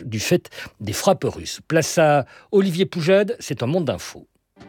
du fait des frappes russes. Place à Olivier Poujade, c'est un monde d'infos.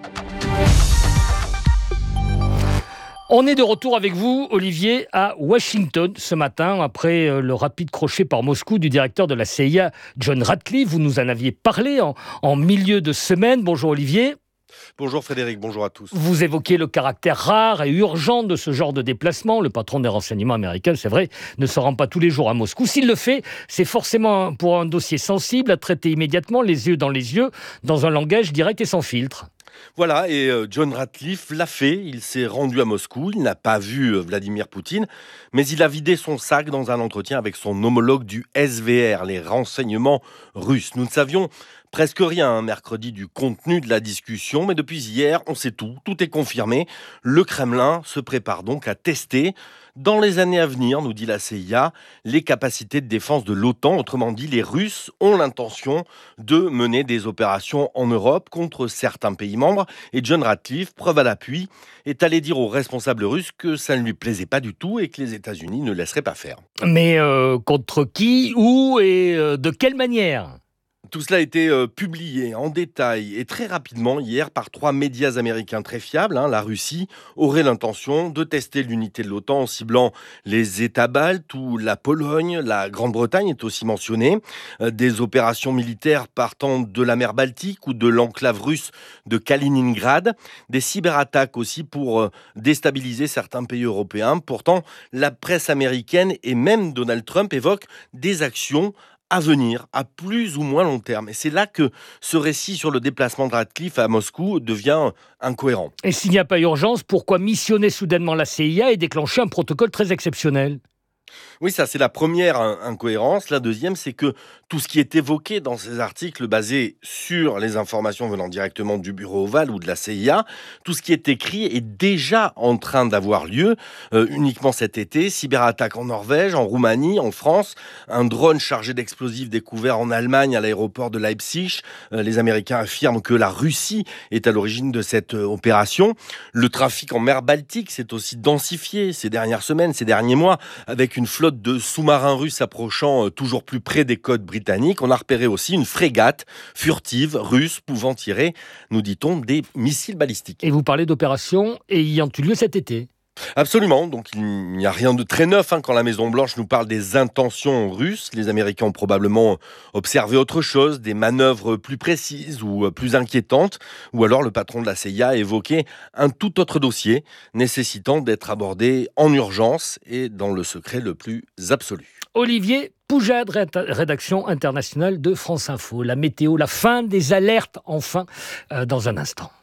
On est de retour avec vous, Olivier, à Washington ce matin, après le rapide crochet par Moscou du directeur de la CIA, John Ratcliffe. Vous nous en aviez parlé en milieu de semaine. Bonjour Olivier. Bonjour Frédéric, bonjour à tous. Vous évoquez le caractère rare et urgent de ce genre de déplacement. Le patron des renseignements américains, c'est vrai, ne se rend pas tous les jours à Moscou. S'il le fait, c'est forcément pour un dossier sensible à traiter immédiatement, les yeux, dans un langage direct et sans filtre. Voilà, et John Ratcliffe l'a fait, il s'est rendu à Moscou, il n'a pas vu Vladimir Poutine, mais il a vidé son sac dans un entretien avec son homologue du SVR, les renseignements russes. Nous ne savions presque rien mercredi du contenu de la discussion, mais depuis hier, on sait tout est confirmé. Le Kremlin se prépare donc à tester, dans les années à venir, nous dit la CIA, les capacités de défense de l'OTAN. Autrement dit, les Russes ont l'intention de mener des opérations en Europe contre certains pays membres. Et John Ratcliffe, preuve à l'appui, est allé dire aux responsables russes que ça ne lui plaisait pas du tout et que les États-Unis ne laisseraient pas faire. Mais contre qui, où et de quelle manière ? Tout cela a été publié en détail et très rapidement hier par 3 médias américains très fiables. La Russie aurait l'intention de tester l'unité de l'OTAN en ciblant les États baltes ou la Pologne. La Grande-Bretagne est aussi mentionnée. Des opérations militaires partant de la mer Baltique ou de l'enclave russe de Kaliningrad. Des cyberattaques aussi pour déstabiliser certains pays européens. Pourtant, la presse américaine et même Donald Trump évoquent des actions à venir, à plus ou moins long terme. Et c'est là que ce récit sur le déplacement de Ratcliffe à Moscou devient incohérent. Et s'il n'y a pas urgence, pourquoi missionner soudainement la CIA et déclencher un protocole très exceptionnel ? Oui, ça c'est la première incohérence. La deuxième, c'est que tout ce qui est évoqué dans ces articles basés sur les informations venant directement du bureau ovale ou de la CIA, tout ce qui est écrit est déjà en train d'avoir lieu uniquement cet été. Cyberattaque en Norvège, en Roumanie, en France, un drone chargé d'explosifs découvert en Allemagne à l'aéroport de Leipzig. Les Américains affirment que la Russie est à l'origine de cette opération. Le trafic en mer Baltique s'est aussi densifié ces dernières semaines, ces derniers mois, avec une flotte de sous-marins russes approchant toujours plus près des côtes britanniques. On a repéré aussi une frégate furtive russe pouvant tirer, nous dit-on, des missiles balistiques. Et vous parlez d'opérations ayant eu lieu cet été ? Absolument, donc il n'y a rien de très neuf quand la Maison-Blanche nous parle des intentions russes. Les Américains ont probablement observé autre chose, des manœuvres plus précises ou plus inquiétantes, ou alors le patron de la CIA a évoqué un tout autre dossier nécessitant d'être abordé en urgence et dans le secret le plus absolu. Olivier Poujade, rédaction internationale de France Info. La météo, la fin des alertes, enfin, dans un instant.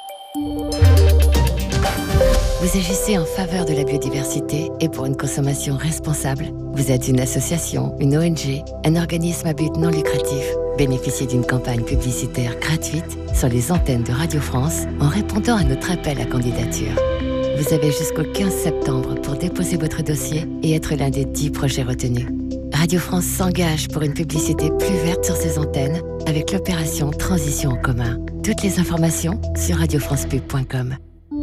Vous agissez en faveur de la biodiversité et pour une consommation responsable. Vous êtes une association, une ONG, un organisme à but non lucratif. Bénéficiez d'une campagne publicitaire gratuite sur les antennes de Radio France en répondant à notre appel à candidature. Vous avez jusqu'au 15 septembre pour déposer votre dossier et être l'un des 10 projets retenus. Radio France s'engage pour une publicité plus verte sur ses antennes avec l'opération Transition en commun. Toutes les informations sur radiofrancepub.com.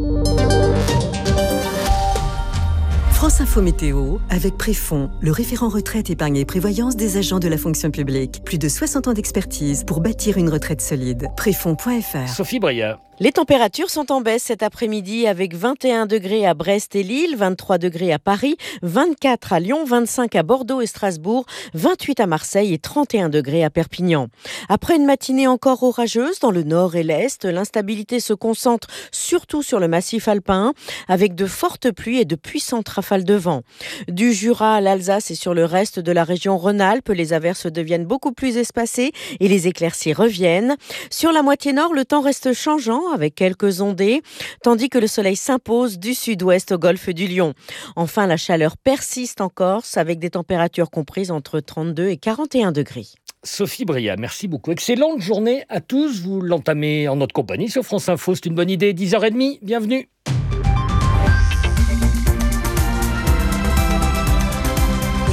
France Info Météo, avec Préfond, le référent retraite, épargne et prévoyance des agents de la fonction publique. Plus de 60 ans d'expertise pour bâtir une retraite solide. Préfond.fr. Sophie Breillat. Les températures sont en baisse cet après-midi avec 21 degrés à Brest et Lille, 23 degrés à Paris, 24 à Lyon, 25 à Bordeaux et Strasbourg, 28 à Marseille et 31 degrés à Perpignan. Après une matinée encore orageuse dans le nord et l'est, l'instabilité se concentre surtout sur le massif alpin avec de fortes pluies et de puissantes rafales de vent. Du Jura à l'Alsace et sur le reste de la région Rhône-Alpes, les averses deviennent beaucoup plus espacées et les éclaircies reviennent. Sur la moitié nord, le temps reste changeant avec quelques ondées, tandis que le soleil s'impose du sud-ouest au golfe du Lion. Enfin, la chaleur persiste en Corse avec des températures comprises entre 32 et 41 degrés. Sophie Breillat, merci beaucoup. Excellente journée à tous. Vous l'entamez en notre compagnie sur France Info. C'est une bonne idée. 10h30, bienvenue. Les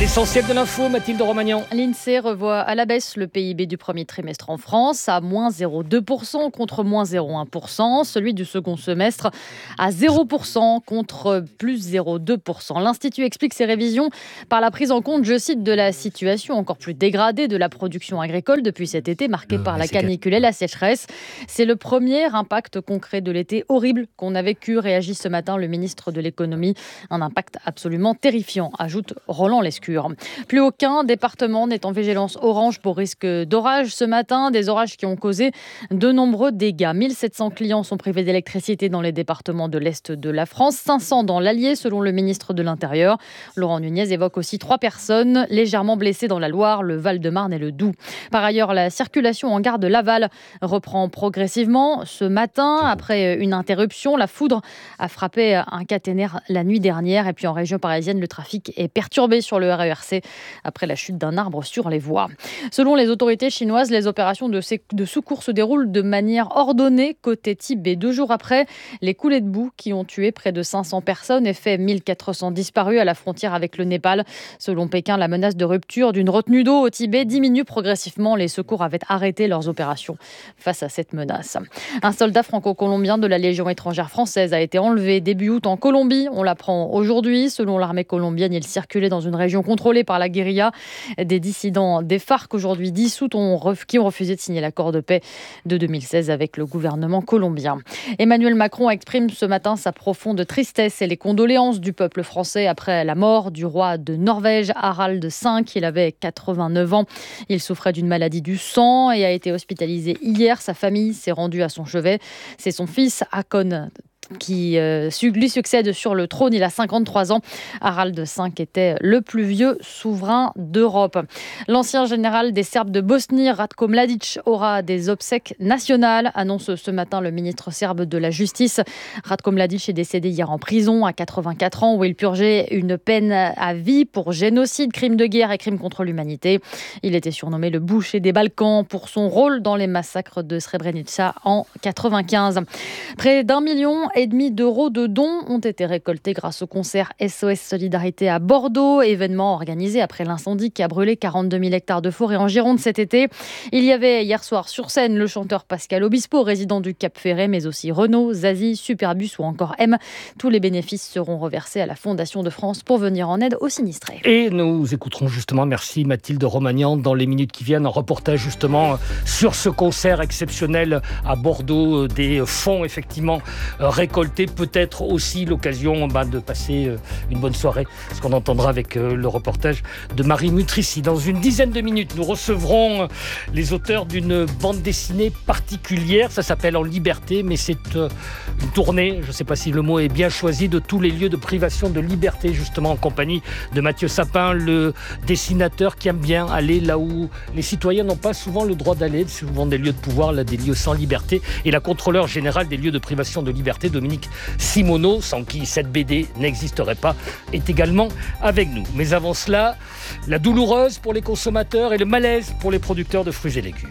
L'essentiel de l'info, Mathilde Romagnan. L'INSEE revoit à la baisse le PIB du premier trimestre en France à moins 0,2% contre moins 0,1%. Celui du second semestre à 0% contre plus 0,2%. L'Institut explique ces révisions par la prise en compte, je cite, de la situation encore plus dégradée de la production agricole depuis cet été marqué par la canicule et la sécheresse. C'est le premier impact concret de l'été horrible qu'on a vécu, réagit ce matin le ministre de l'économie. Un impact absolument terrifiant, ajoute Roland Lescure. Plus aucun département n'est en vigilance orange pour risque d'orage ce matin. Des orages qui ont causé de nombreux dégâts. 1700 clients sont privés d'électricité dans les départements de l'Est de la France. 500 dans l'Allier, selon le ministre de l'Intérieur. Laurent Nunez évoque aussi 3 personnes légèrement blessées dans la Loire, le Val-de-Marne et le Doubs. Par ailleurs, la circulation en gare de Laval reprend progressivement. Ce matin, après une interruption, la foudre a frappé un caténaire la nuit dernière. Et puis en région parisienne, le trafic est perturbé sur le RERC après la chute d'un arbre sur les voies. Selon les autorités chinoises, les opérations de secours se déroulent de manière ordonnée côté Tibet. 2 jours après, les coulées de boue qui ont tué près de 500 personnes et fait 1400 disparus à la frontière avec le Népal. Selon Pékin, la menace de rupture d'une retenue d'eau au Tibet diminue progressivement. Les secours avaient arrêté leurs opérations face à cette menace. Un soldat franco-colombien de la Légion étrangère française a été enlevé début août en Colombie. On l'apprend aujourd'hui. Selon l'armée colombienne, il circulait dans une région contrôlée par la guérilla. Des dissidents des FARC, aujourd'hui dissoutes, qui ont refusé de signer l'accord de paix de 2016 avec le gouvernement colombien. Emmanuel Macron exprime ce matin sa profonde tristesse et les condoléances du peuple français après la mort du roi de Norvège, Harald V. Il avait 89 ans. Il souffrait d'une maladie du sang et a été hospitalisé hier. Sa famille s'est rendue à son chevet. C'est son fils, Haakon, qui lui succède sur le trône. Il a 53 ans. Harald V était le plus vieux souverain d'Europe. L'ancien général des Serbes de Bosnie, Ratko Mladic, aura des obsèques nationales, annonce ce matin le ministre serbe de la Justice. Ratko Mladic est décédé hier en prison à 84 ans où il purgeait une peine à vie pour génocide, crime de guerre et crime contre l'humanité. Il était surnommé le boucher des Balkans pour son rôle dans les massacres de Srebrenica en 95. Près d'1,5 million d'euros de dons ont été récoltés grâce au concert SOS Solidarité à Bordeaux, événement organisé après l'incendie qui a brûlé 42 000 hectares de forêt en Gironde cet été. Il y avait hier soir sur scène le chanteur Pascal Obispo, résident du Cap Ferret, mais aussi Renault, Zazie, Superbus ou encore M. Tous les bénéfices seront reversés à la Fondation de France pour venir en aide aux sinistrés. Et nous écouterons justement, merci Mathilde Romagnan, dans les minutes qui viennent, un reportage justement sur ce concert exceptionnel à Bordeaux, des fonds effectivement récolter, peut-être aussi l'occasion de passer une bonne soirée, ce qu'on entendra avec le reportage de Marie Mutrici. Dans une dizaine de minutes, nous recevrons les auteurs d'une bande dessinée particulière, ça s'appelle En Liberté, mais c'est une tournée, je ne sais pas si le mot est bien choisi, de tous les lieux de privation de liberté, justement en compagnie de Mathieu Sapin, le dessinateur qui aime bien aller là où les citoyens n'ont pas souvent le droit d'aller, souvent des lieux de pouvoir, là, des lieux sans liberté, et la contrôleure générale des lieux de privation de liberté, Dominique Simoneau, sans qui cette BD n'existerait pas, est également avec nous. Mais avant cela, la douloureuse pour les consommateurs et le malaise pour les producteurs de fruits et légumes.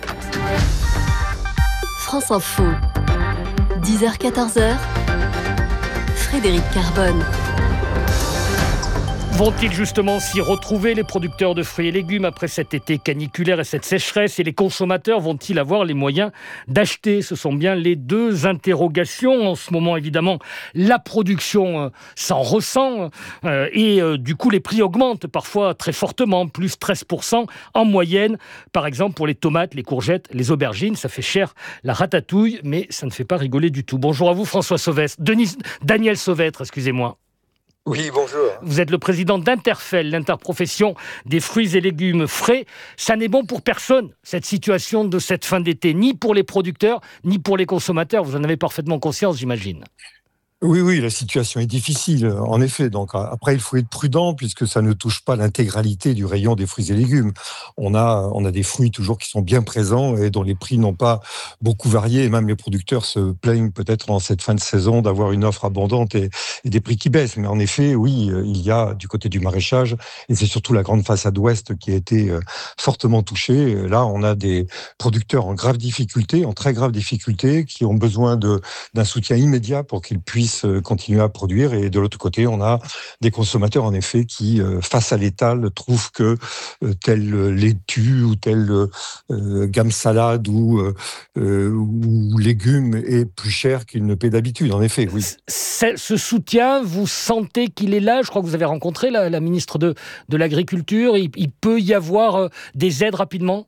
France Info, 10h-14h, Frédéric Carbone. Vont-ils justement s'y retrouver, les producteurs de fruits et légumes, après cet été caniculaire et cette sécheresse, et les consommateurs vont-ils avoir les moyens d'acheter? Ce sont bien les deux interrogations. En ce moment, évidemment, la production s'en ressent et du coup, les prix augmentent parfois très fortement, plus 13% en moyenne. Par exemple, pour les tomates, les courgettes, les aubergines, ça fait cher la ratatouille, mais ça ne fait pas rigoler du tout. Bonjour à vous, François Sauvestre. Daniel Sauvestre, excusez-moi. Oui, bonjour. Vous êtes le président d'Interfel, l'interprofession des fruits et légumes frais. Ça n'est bon pour personne, cette situation de cette fin d'été, ni pour les producteurs, ni pour les consommateurs. Vous en avez parfaitement conscience, j'imagine. Oui, la situation est difficile, en effet. Donc après, il faut être prudent puisque ça ne touche pas l'intégralité du rayon des fruits et légumes. On a des fruits toujours qui sont bien présents et dont les prix n'ont pas beaucoup varié. Et même les producteurs se plaignent peut-être en cette fin de saison d'avoir une offre abondante et des prix qui baissent. Mais en effet, oui, il y a du côté du maraîchage, et c'est surtout la grande façade ouest qui a été fortement touchée. Là, on a des producteurs en très grave difficulté, qui ont besoin d'un soutien immédiat pour qu'ils puissent puissent continuer à produire. Et de l'autre côté, on a des consommateurs, en effet, qui, face à l'étal, trouvent que tel laitue ou telle gamme salade ou légumes est plus cher qu'il ne paie d'habitude, en effet, oui. Ce soutien, vous sentez qu'il est là? Je crois que vous avez rencontré la ministre de l'Agriculture. Il peut y avoir des aides rapidement?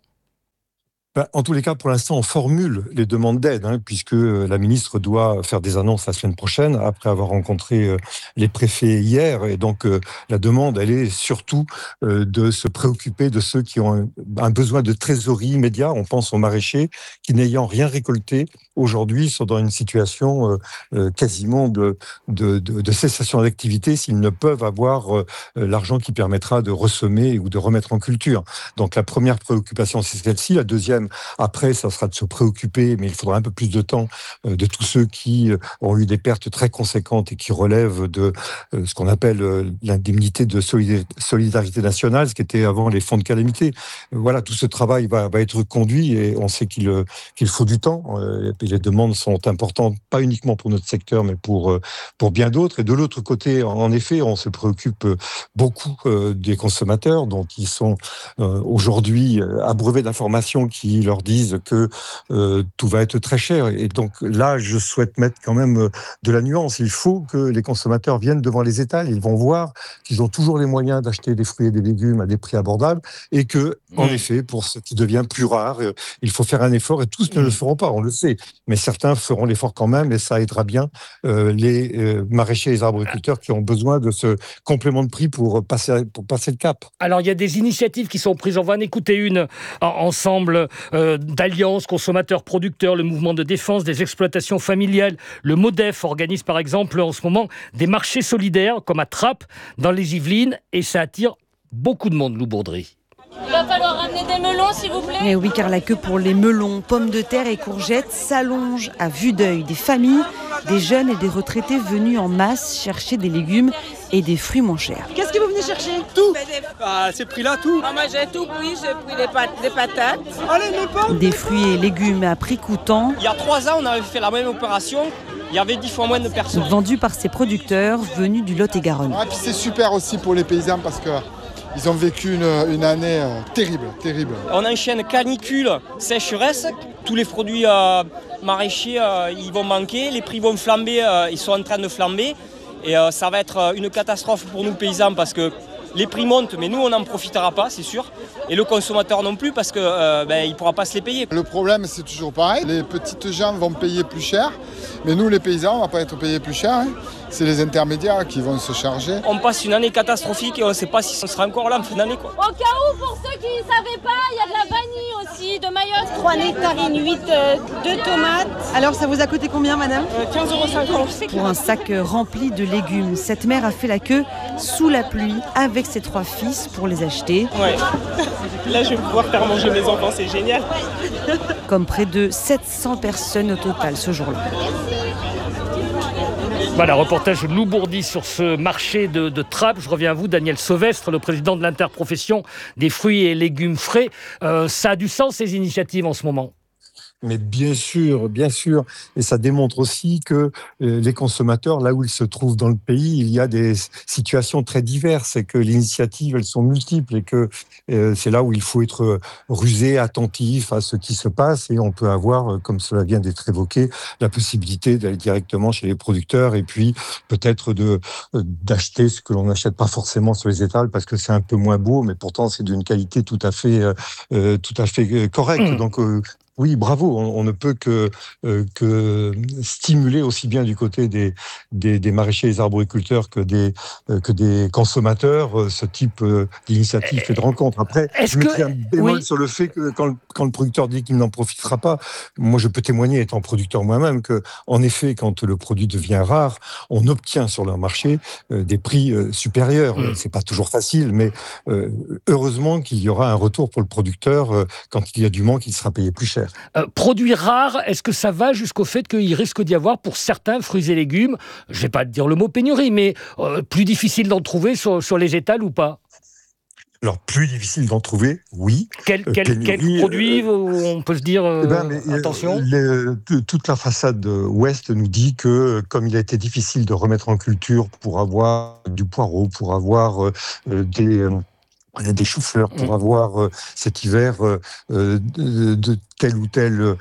En tous les cas, pour l'instant, on formule les demandes d'aide, puisque la ministre doit faire des annonces la semaine prochaine, après avoir rencontré les préfets hier. Et donc, la demande, elle est surtout de se préoccuper de ceux qui ont un besoin de trésorerie immédiat. On pense aux maraîchers qui, n'ayant rien récolté, aujourd'hui, sont dans une situation quasiment de cessation d'activité s'ils ne peuvent avoir l'argent qui permettra de ressemer ou de remettre en culture. Donc, la première préoccupation, c'est celle-ci. La deuxième, après, ça sera de se préoccuper, mais il faudra un peu plus de temps, de tous ceux qui ont eu des pertes très conséquentes et qui relèvent de ce qu'on appelle l'indemnité de solidarité nationale, ce qui était avant les fonds de calamité. Voilà, tout ce travail va être conduit et on sait qu'il faut du temps. Et les demandes sont importantes, pas uniquement pour notre secteur, mais pour bien d'autres. Et de l'autre côté, en effet, on se préoccupe beaucoup des consommateurs, donc ils sont aujourd'hui abreuvés d'informations qui leur disent que tout va être très cher. Et donc là, je souhaite mettre quand même de la nuance. Il faut que les consommateurs viennent devant les étals. Ils vont voir qu'ils ont toujours les moyens d'acheter des fruits et des légumes à des prix abordables et que, en effet, pour ce qui devient plus rare, il faut faire un effort et tous ne le feront pas, on le sait. Mais certains feront l'effort quand même et ça aidera bien les maraîchers et les arboriculteurs qui ont besoin de ce complément de prix pour passer le cap. Alors, il y a des initiatives qui sont prises. On va en écouter une ensemble. D'alliances consommateurs-producteurs, le mouvement de défense des exploitations familiales. Le MODEF organise par exemple en ce moment des marchés solidaires comme à Trappes dans les Yvelines et ça attire beaucoup de monde, Lou Bourdry. Il va falloir ramener des melons, s'il vous plaît. Et oui, car la queue pour les melons, pommes de terre et courgettes s'allonge à vue d'œil. Des familles, des jeunes et des retraités venus en masse chercher des légumes et des fruits moins chers. Qu'est-ce que vous venez chercher? Tout. À ces prix-là, tout. Moi, j'ai tout pris. J'ai pris des patates. Allez, mes pommes. Des fruits et légumes à prix coûtant. Il y a 3 ans, on avait fait la même opération. Il y avait 10 fois moins de personnes. Vendus par ces producteurs venus du Lot-et-Garonne. Et puis c'est super aussi pour les paysans parce que ils ont vécu une année terrible. On enchaîne canicule, sécheresse. Tous les produits maraîchers, ils vont manquer. Les prix vont flamber, ils sont en train de flamber. Et ça va être une catastrophe pour nous paysans parce que les prix montent, mais nous, on n'en profitera pas, c'est sûr. Et le consommateur non plus parce qu'il ne pourra pas se les payer. Le problème, c'est toujours pareil. Les petites gens vont payer plus cher. Mais nous, les paysans, on ne va pas être payés plus cher. C'est les intermédiaires qui vont se charger. On passe une année catastrophique et on ne sait pas si on sera encore là en fin d'année. Au cas où, pour ceux qui ne savaient pas, il y a de la vanille aussi, de Mayotte. 3 nectarines, 8 de tomates. Alors, ça vous a coûté combien, madame 15,50 €. Pour un sac rempli de légumes, cette mère a fait la queue sous la pluie avec ses 3 fils pour les acheter. Ouais. Là, je vais pouvoir faire manger mes enfants, c'est génial. Comme près de 700 personnes au total ce jour-là. Voilà, reportage de Lou Bourdry sur ce marché de Trappes. Je reviens à vous, Daniel Sauvestre, le président de l'interprofession des fruits et légumes frais. Ça a du sens, ces initiatives en ce moment? Mais bien sûr. Et ça démontre aussi que les consommateurs, là où ils se trouvent dans le pays, il y a des situations très diverses et que les initiatives, elles sont multiples et que c'est là où il faut être rusé, attentif à ce qui se passe et on peut avoir, comme cela vient d'être évoqué, la possibilité d'aller directement chez les producteurs et puis peut-être d'acheter ce que l'on n'achète pas forcément sur les étals parce que c'est un peu moins beau, mais pourtant c'est d'une qualité tout à fait correcte. Donc, oui, bravo. On ne peut que stimuler aussi bien du côté des maraîchers et des arboriculteurs que des consommateurs ce type d'initiative et de rencontre. Après, je mettrai un bémol sur le fait que quand le producteur dit qu'il n'en profitera pas, moi je peux témoigner étant producteur moi-même que, en effet, quand le produit devient rare, on obtient sur leur marché des prix supérieurs. C'est pas toujours facile, mais heureusement qu'il y aura un retour pour le producteur quand il y a du manque, il sera payé plus cher. Produits rares, est-ce que ça va jusqu'au fait qu'il risque d'y avoir pour certains fruits et légumes, je ne vais pas dire le mot pénurie, mais plus difficile d'en trouver sur les étals ou pas? Alors, plus difficile d'en trouver, oui. Quel produit on peut se dire attention toute la façade ouest nous dit que, comme il a été difficile de remettre en culture pour avoir du poireau, pour avoir des choux-fleurs, pour avoir cet hiver de tel ou tel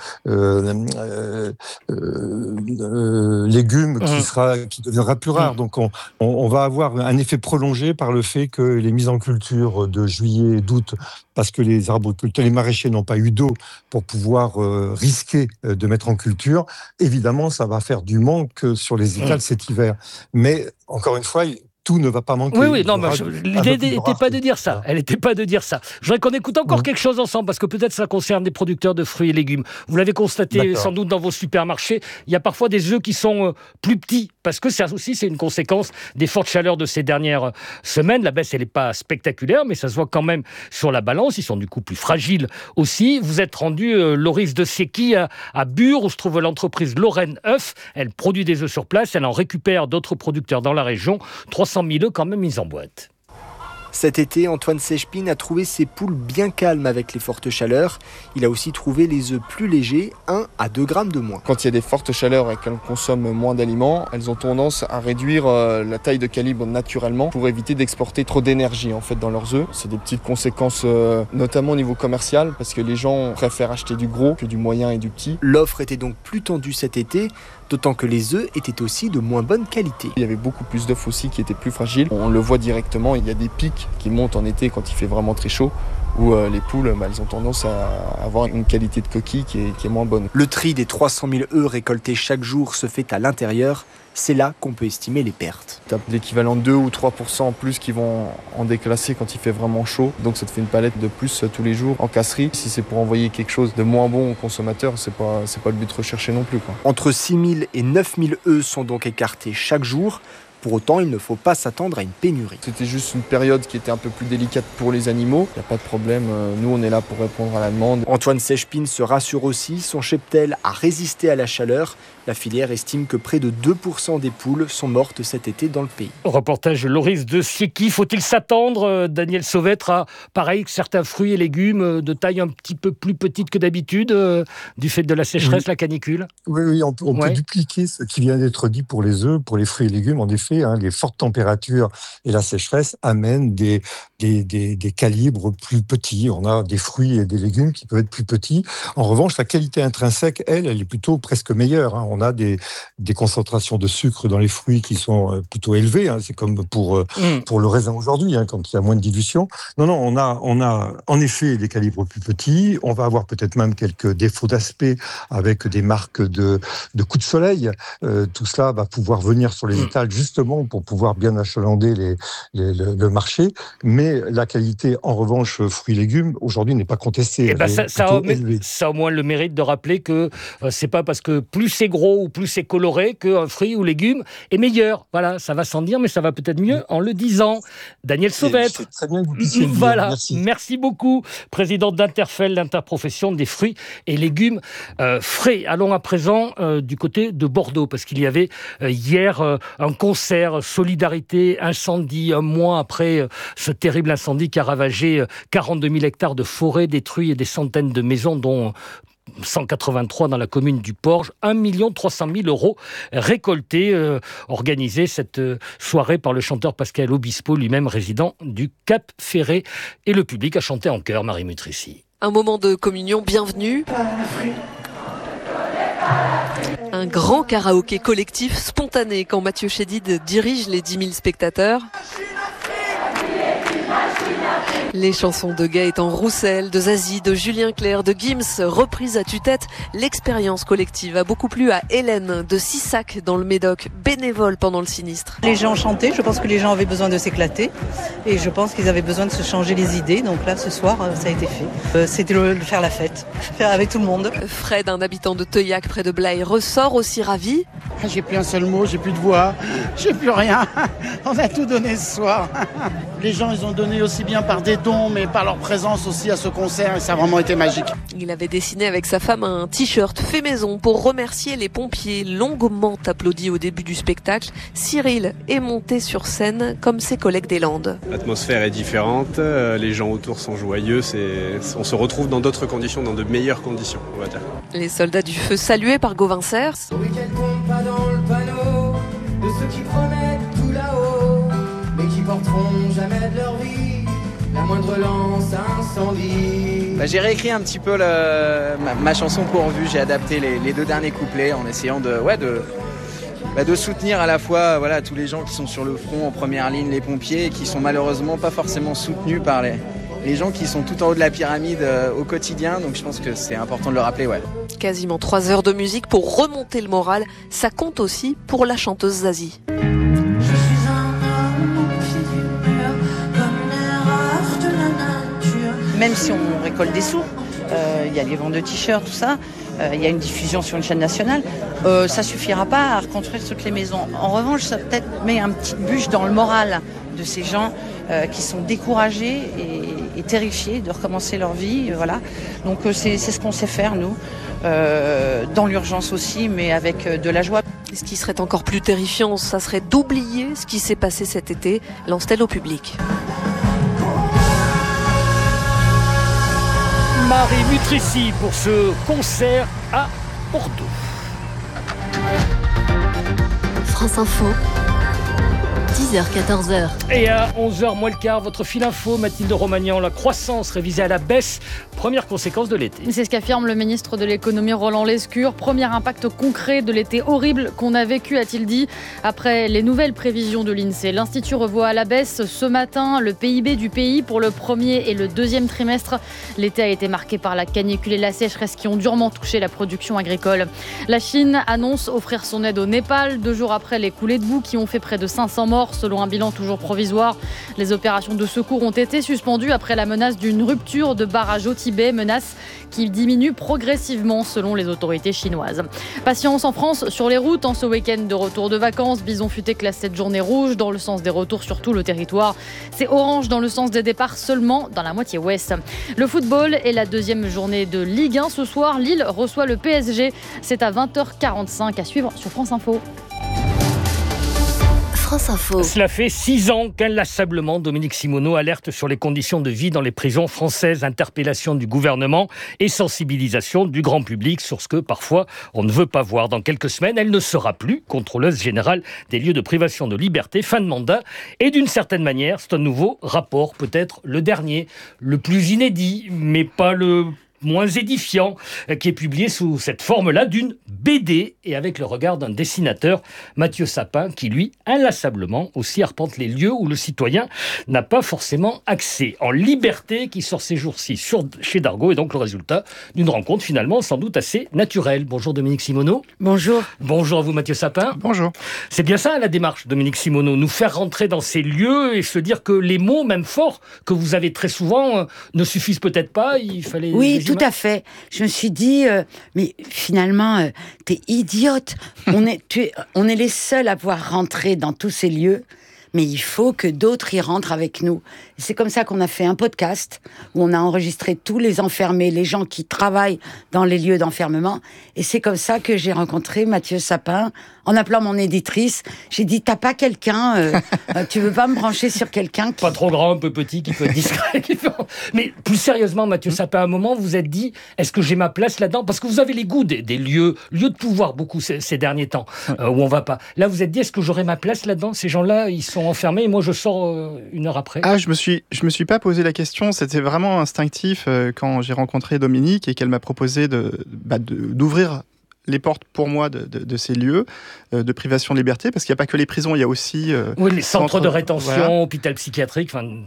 légume qui deviendra plus rare. Donc on va avoir un effet prolongé par le fait que les mises en culture de juillet et d'août, parce que les arboriculteurs, les maraîchers n'ont pas eu d'eau pour pouvoir risquer de mettre en culture, évidemment ça va faire du manque sur les étals cet hiver. Mais encore une fois, tout ne va pas manquer. Oui, non, l'idée n'était pas de dire ça. Elle n'était pas de dire ça. Je voudrais qu'on écoute encore quelque chose ensemble, parce que peut-être ça concerne des producteurs de fruits et légumes. Vous l'avez constaté sans doute dans vos supermarchés, il y a parfois des œufs qui sont plus petits, parce que ça aussi, c'est une conséquence des fortes chaleurs de ces dernières semaines. La baisse, elle n'est pas spectaculaire, mais ça se voit quand même sur la balance. Ils sont du coup plus fragiles aussi. Vous êtes rendu, Loris de Siecky, à Bure, où se trouve l'entreprise Lorraine Œufs. Elle produit des œufs sur place. Elle en récupère d'autres producteurs dans la région. 300 000 œufs quand même mis en boîte. Cet été, Antoine Sechpin a trouvé ses poules bien calmes avec les fortes chaleurs. Il a aussi trouvé les œufs plus légers, 1 à 2 grammes de moins. Quand il y a des fortes chaleurs et qu'elles consomment moins d'aliments, elles ont tendance à réduire la taille de calibre naturellement pour éviter d'exporter trop d'énergie en fait dans leurs œufs. C'est des petites conséquences notamment au niveau commercial parce que les gens préfèrent acheter du gros que du moyen et du petit. L'offre était donc plus tendue cet été, d'autant que les œufs étaient aussi de moins bonne qualité. Il y avait beaucoup plus d'œufs aussi qui étaient plus fragiles. On le voit directement, il y a des pics qui montent en été quand il fait vraiment très chaud, où les poules, elles ont tendance à avoir une qualité de coquille qui est moins bonne. Le tri des 300 000 œufs récoltés chaque jour se fait à l'intérieur. C'est là qu'on peut estimer les pertes. Tu as l'équivalent de 2 ou 3% en plus qui vont en déclasser quand il fait vraiment chaud. Donc ça te fait une palette de plus tous les jours en casserie. Si c'est pour envoyer quelque chose de moins bon aux consommateurs, c'est pas le but recherché non plus, quoi. Entre 6 000 et 9 000 œufs sont donc écartés chaque jour. Pour autant, il ne faut pas s'attendre à une pénurie. C'était juste une période qui était un peu plus délicate pour les animaux. Il n'y a pas de problème, nous on est là pour répondre à la demande. Antoine Sechpin se rassure aussi, son cheptel a résisté à la chaleur. La filière estime que près de 2% des poules sont mortes cet été dans le pays. Reportage Loris de Siecky. Faut-il s'attendre, Daniel Sauvêtre, à pareil que certains fruits et légumes de taille un petit peu plus petite que d'habitude, du fait de la sécheresse, la canicule ? Oui, on peut dupliquer ce qui vient d'être dit pour les œufs, pour les fruits et légumes. En effet, les fortes températures et la sécheresse amènent des calibres plus petits. On a des fruits et des légumes qui peuvent être plus petits. En revanche, la qualité intrinsèque, elle est plutôt presque meilleure. On a des concentrations de sucre dans les fruits qui sont plutôt élevées. C'est comme pour le raisin aujourd'hui, quand il y a moins de dilution. Non, on a en effet des calibres plus petits. On va avoir peut-être même quelques défauts d'aspect avec des marques de coups de soleil. Tout cela va pouvoir venir sur les étals justement pour pouvoir bien achalander le marché. Mais la qualité, en revanche, fruits et légumes, aujourd'hui, n'est pas contestée. Ça a au moins le mérite de rappeler que c'est pas parce que plus c'est gros ou plus c'est coloré qu'un fruit ou légume est meilleur. Voilà, ça va sans dire, mais ça va peut-être mieux en le disant. Daniel Sauvêtre. C'est très bien que vous puissiez le dire. Voilà, merci beaucoup, président d'Interfel, l'interprofession des fruits et légumes frais. Allons à présent du côté de Bordeaux, parce qu'il y avait hier un concert Solidarité Incendie, un mois après ce terrible incendie qui a ravagé 42 000 hectares de forêt détruits et des centaines de maisons, dont 183 dans la commune du Porge. 1 300 000 € récoltés, organisée cette soirée par le chanteur Pascal Obispo, lui-même résident du Cap Ferré. Et le public a chanté en chœur, Marie Mutrici. Un moment de communion bienvenu. Un grand karaoké collectif spontané quand Mathieu Chédid dirige les 10 000 spectateurs. Les chansons de Gaëtan Roussel, de Zazie, de Julien Clerc, de Gims, reprises à tue-tête. L'expérience collective a beaucoup plu à Hélène de Sissac dans le Médoc, bénévole pendant le sinistre. Les gens chantaient, je pense que les gens avaient besoin de s'éclater et je pense qu'ils avaient besoin de se changer les idées. Donc là, ce soir, ça a été fait. C'était de faire la fête, faire avec tout le monde. Fred, un habitant de Teuillac près de Blaye, ressort aussi ravi. J'ai plus un seul mot, j'ai plus de voix, j'ai plus rien. On a tout donné ce soir. Les gens, ils ont donné aussi bien par détail dons, mais par leur présence aussi à ce concert, et ça a vraiment été magique. Il avait dessiné avec sa femme un t-shirt fait maison pour remercier les pompiers, longuement applaudis au début du spectacle. Cyril est monté sur scène comme ses collègues des Landes. L'atmosphère est différente, les gens autour sont joyeux, on se retrouve dans d'autres conditions, dans de meilleures conditions, on va dire. Les soldats du feu salués par Gauvin Serre. Ce week-end compte pas dans le panneau de ceux qui promettent tout là-haut, mais qui porteront jamais de leur vie la moindre lance incendie. J'ai réécrit un petit peu ma chanson pourvue, j'ai adapté les 2 derniers couplets en essayant de soutenir à la fois tous les gens qui sont sur le front en première ligne, les pompiers, et qui sont malheureusement pas forcément soutenus par les gens qui sont tout en haut de la pyramide au quotidien, donc je pense que c'est important de le rappeler. Quasiment 3 heures de musique pour remonter le moral, ça compte aussi pour la chanteuse Zazie. Même si on récolte des sous, il y a les ventes de t-shirts, tout ça, il y a une diffusion sur une chaîne nationale, ça suffira pas à reconstruire toutes les maisons. En revanche, ça peut-être met un petit bûche dans le moral de ces gens qui sont découragés et terrifiés de recommencer leur vie. Donc c'est ce qu'on sait faire, nous, dans l'urgence aussi, mais avec de la joie. Ce qui serait encore plus terrifiant, ça serait d'oublier ce qui s'est passé cet été, lance-t-elle au public. Marie Mutrici pour ce concert à Bordeaux. France Info, 10h, 14h. Et à 11h moins le quart, votre fil info, Mathilde Romagnan, la croissance révisée à la baisse, première conséquence de l'été. C'est ce qu'affirme le ministre de l'économie Roland Lescure. Premier impact concret de l'été horrible qu'on a vécu, a-t-il dit, après les nouvelles prévisions de l'INSEE. L'Institut revoit à la baisse ce matin le PIB du pays pour le premier et le deuxième trimestre. L'été a été marqué par la canicule et la sécheresse qui ont durement touché la production agricole. La Chine annonce offrir son aide au Népal 2 jours après les coulées de boue qui ont fait près de 500 morts. Selon un bilan toujours provisoire, les opérations de secours ont été suspendues après la menace d'une rupture de barrage au Tibet, menace qui diminue progressivement selon les autorités chinoises. Patience en France sur les routes en ce week-end de retour de vacances. Bison Futé classe cette journée rouge dans le sens des retours sur tout le territoire. C'est orange dans le sens des départs seulement dans la moitié ouest. Le football est la 2e journée de Ligue 1. Ce soir, Lille reçoit le PSG. C'est à 20h45 à suivre sur France Info. Cela fait 6 ans qu'inlassablement Dominique Simoneau alerte sur les conditions de vie dans les prisons françaises. Interpellation du gouvernement et sensibilisation du grand public sur ce que parfois on ne veut pas voir. Dans quelques semaines, elle ne sera plus contrôleuse générale des lieux de privation de liberté. Fin de mandat. Et d'une certaine manière, c'est un nouveau rapport, peut-être le dernier, le plus inédit, mais pas le moins édifiant, qui est publié sous cette forme-là d'une BD et avec le regard d'un dessinateur, Mathieu Sapin, qui lui, inlassablement, aussi arpente les lieux où le citoyen n'a pas forcément accès. En Liberté, qui sort ces jours-ci chez Dargaud, et donc le résultat d'une rencontre finalement sans doute assez naturelle. Bonjour Dominique Simoneau. Bonjour. Bonjour à vous Mathieu Sapin. Bonjour. C'est bien ça la démarche, Dominique Simoneau, nous faire rentrer dans ces lieux et se dire que les mots, même forts, que vous avez très souvent, ne suffisent peut-être pas, il fallait... Oui, tout à fait. Je me suis dit, mais finalement, t'es idiote. On est les seuls à pouvoir rentrer dans tous ces lieux, mais il faut que d'autres y rentrent avec nous. Et c'est comme ça qu'on a fait un podcast où on a enregistré tous les enfermés, les gens qui travaillent dans les lieux d'enfermement. Et c'est comme ça que j'ai rencontré Mathieu Sapin. En appelant mon éditrice, j'ai dit, t'as pas quelqu'un, tu veux pas me brancher sur quelqu'un qui... Pas trop grand, un peu petit, qui peut être discret. Mais plus sérieusement, Mathieu Sapin, à un moment, vous vous êtes dit, est-ce que j'ai ma place là-dedans ? Parce que vous avez les goûts des lieux de pouvoir beaucoup ces derniers temps, où on va pas. Là, vous vous êtes dit, est-ce que j'aurai ma place là-dedans ? Ces gens-là, ils sont enfermés et moi, je sors 1 heure après. Ah, je me suis pas posé la question. C'était vraiment instinctif quand j'ai rencontré Dominique et qu'elle m'a proposé d'ouvrir les portes pour moi de ces lieux de privation de liberté, parce qu'il n'y a pas que les prisons, il y a aussi... les centres de rétention, voilà. Hôpital psychiatrique...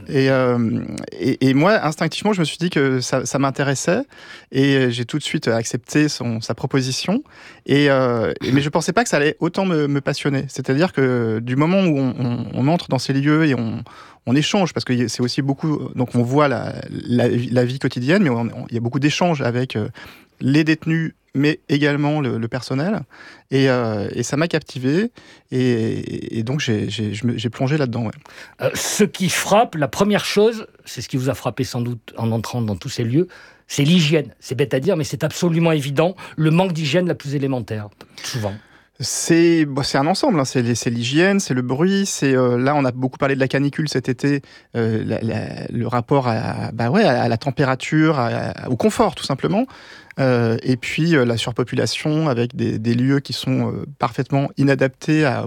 Et moi, instinctivement, je me suis dit que ça m'intéressait, et j'ai tout de suite accepté sa proposition, mais je ne pensais pas que ça allait autant me passionner. C'est-à-dire que du moment où on entre dans ces lieux et on échange, parce que c'est aussi beaucoup... Donc on voit la vie quotidienne, mais il y a beaucoup d'échanges avec les détenus mais également le personnel. Et ça m'a captivé. Et donc, j'ai plongé là-dedans. Ouais. Ce qui frappe, la première chose, c'est ce qui vous a frappé sans doute en entrant dans tous ces lieux, c'est l'hygiène. C'est bête à dire, mais c'est absolument évident. Le manque d'hygiène la plus élémentaire, souvent. C'est un ensemble, hein. C'est l'hygiène, c'est le bruit, là on a beaucoup parlé de la canicule cet été, le rapport à la température, au confort tout simplement, et puis la surpopulation avec des lieux qui sont parfaitement inadaptés à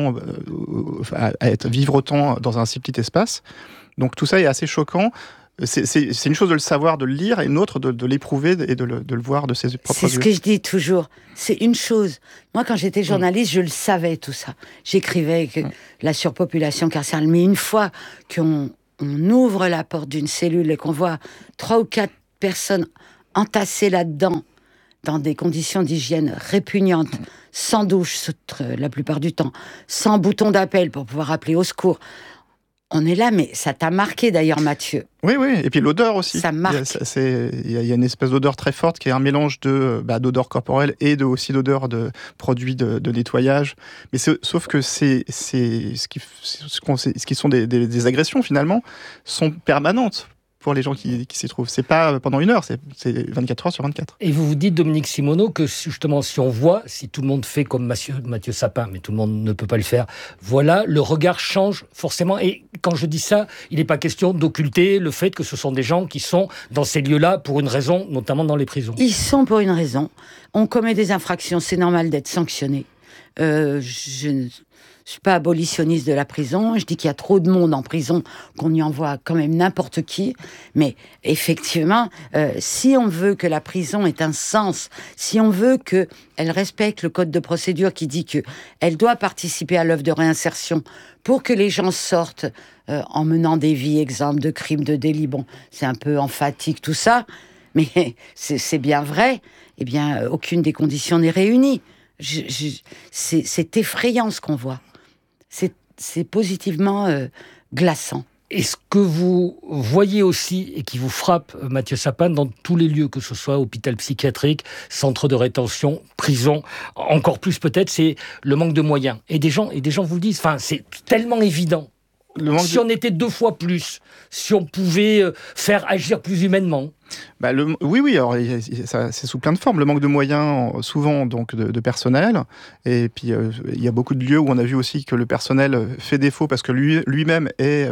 vivre autant dans un si petit espace. Donc tout ça est assez choquant. C'est une chose de le savoir, de le lire, et une autre de l'éprouver et de le voir de ses propres yeux. C'est ce que je dis toujours. C'est une chose. Moi, quand j'étais journaliste, je le savais, tout ça. J'écrivais que la surpopulation carcérale. Mais une fois qu'on ouvre la porte d'une cellule et qu'on voit 3 ou 4 personnes entassées là-dedans, dans des conditions d'hygiène répugnantes, sans douche la plupart du temps, sans bouton d'appel pour pouvoir appeler au secours, on est là, mais ça t'a marqué d'ailleurs, Mathieu. Oui, et puis l'odeur aussi. Ça marque. Il y a une espèce d'odeur très forte qui est un mélange d'odeur corporelle et aussi d'odeur de produits de nettoyage. Mais sauf que ce qui sont des agressions finalement, sont permanentes pour les gens qui s'y trouvent. C'est pas pendant 1 heure, c'est 24 heures sur 24. Et vous vous dites, Dominique Simoneau, que justement, si on voit, si tout le monde fait comme Mathieu Sapin, mais tout le monde ne peut pas le faire, voilà, le regard change forcément. Et quand je dis ça, il n'est pas question d'occulter le fait que ce sont des gens qui sont dans ces lieux-là pour une raison, notamment dans les prisons. Ils sont pour une raison. On commet des infractions, c'est normal d'être sanctionné. Je ne suis pas abolitionniste de la prison. Je dis qu'il y a trop de monde en prison, qu'on y envoie quand même n'importe qui. Mais effectivement, si on veut que la prison ait un sens, si on veut qu'elle respecte le code de procédure qui dit qu'elle doit participer à l'œuvre de réinsertion pour que les gens sortent en menant des vies exemptes de crimes, de délits, bon, c'est un peu emphatique tout ça, mais c'est bien vrai, eh bien, aucune des conditions n'est réunie. C'est effrayant ce qu'on voit. C'est positivement glaçant. Et ce que vous voyez aussi et qui vous frappe, Mathieu Sapin, dans tous les lieux, que ce soit hôpital psychiatrique, centre de rétention, prison, encore plus peut-être, c'est le manque de moyens. Et des gens vous le disent, c'est tellement évident. Si on était 2 fois plus, si on pouvait faire agir plus humainement. Oui, alors c'est sous plein de formes. Le manque de moyens, souvent donc de personnel, et puis il y a beaucoup de lieux où on a vu aussi que le personnel fait défaut parce que lui-même est,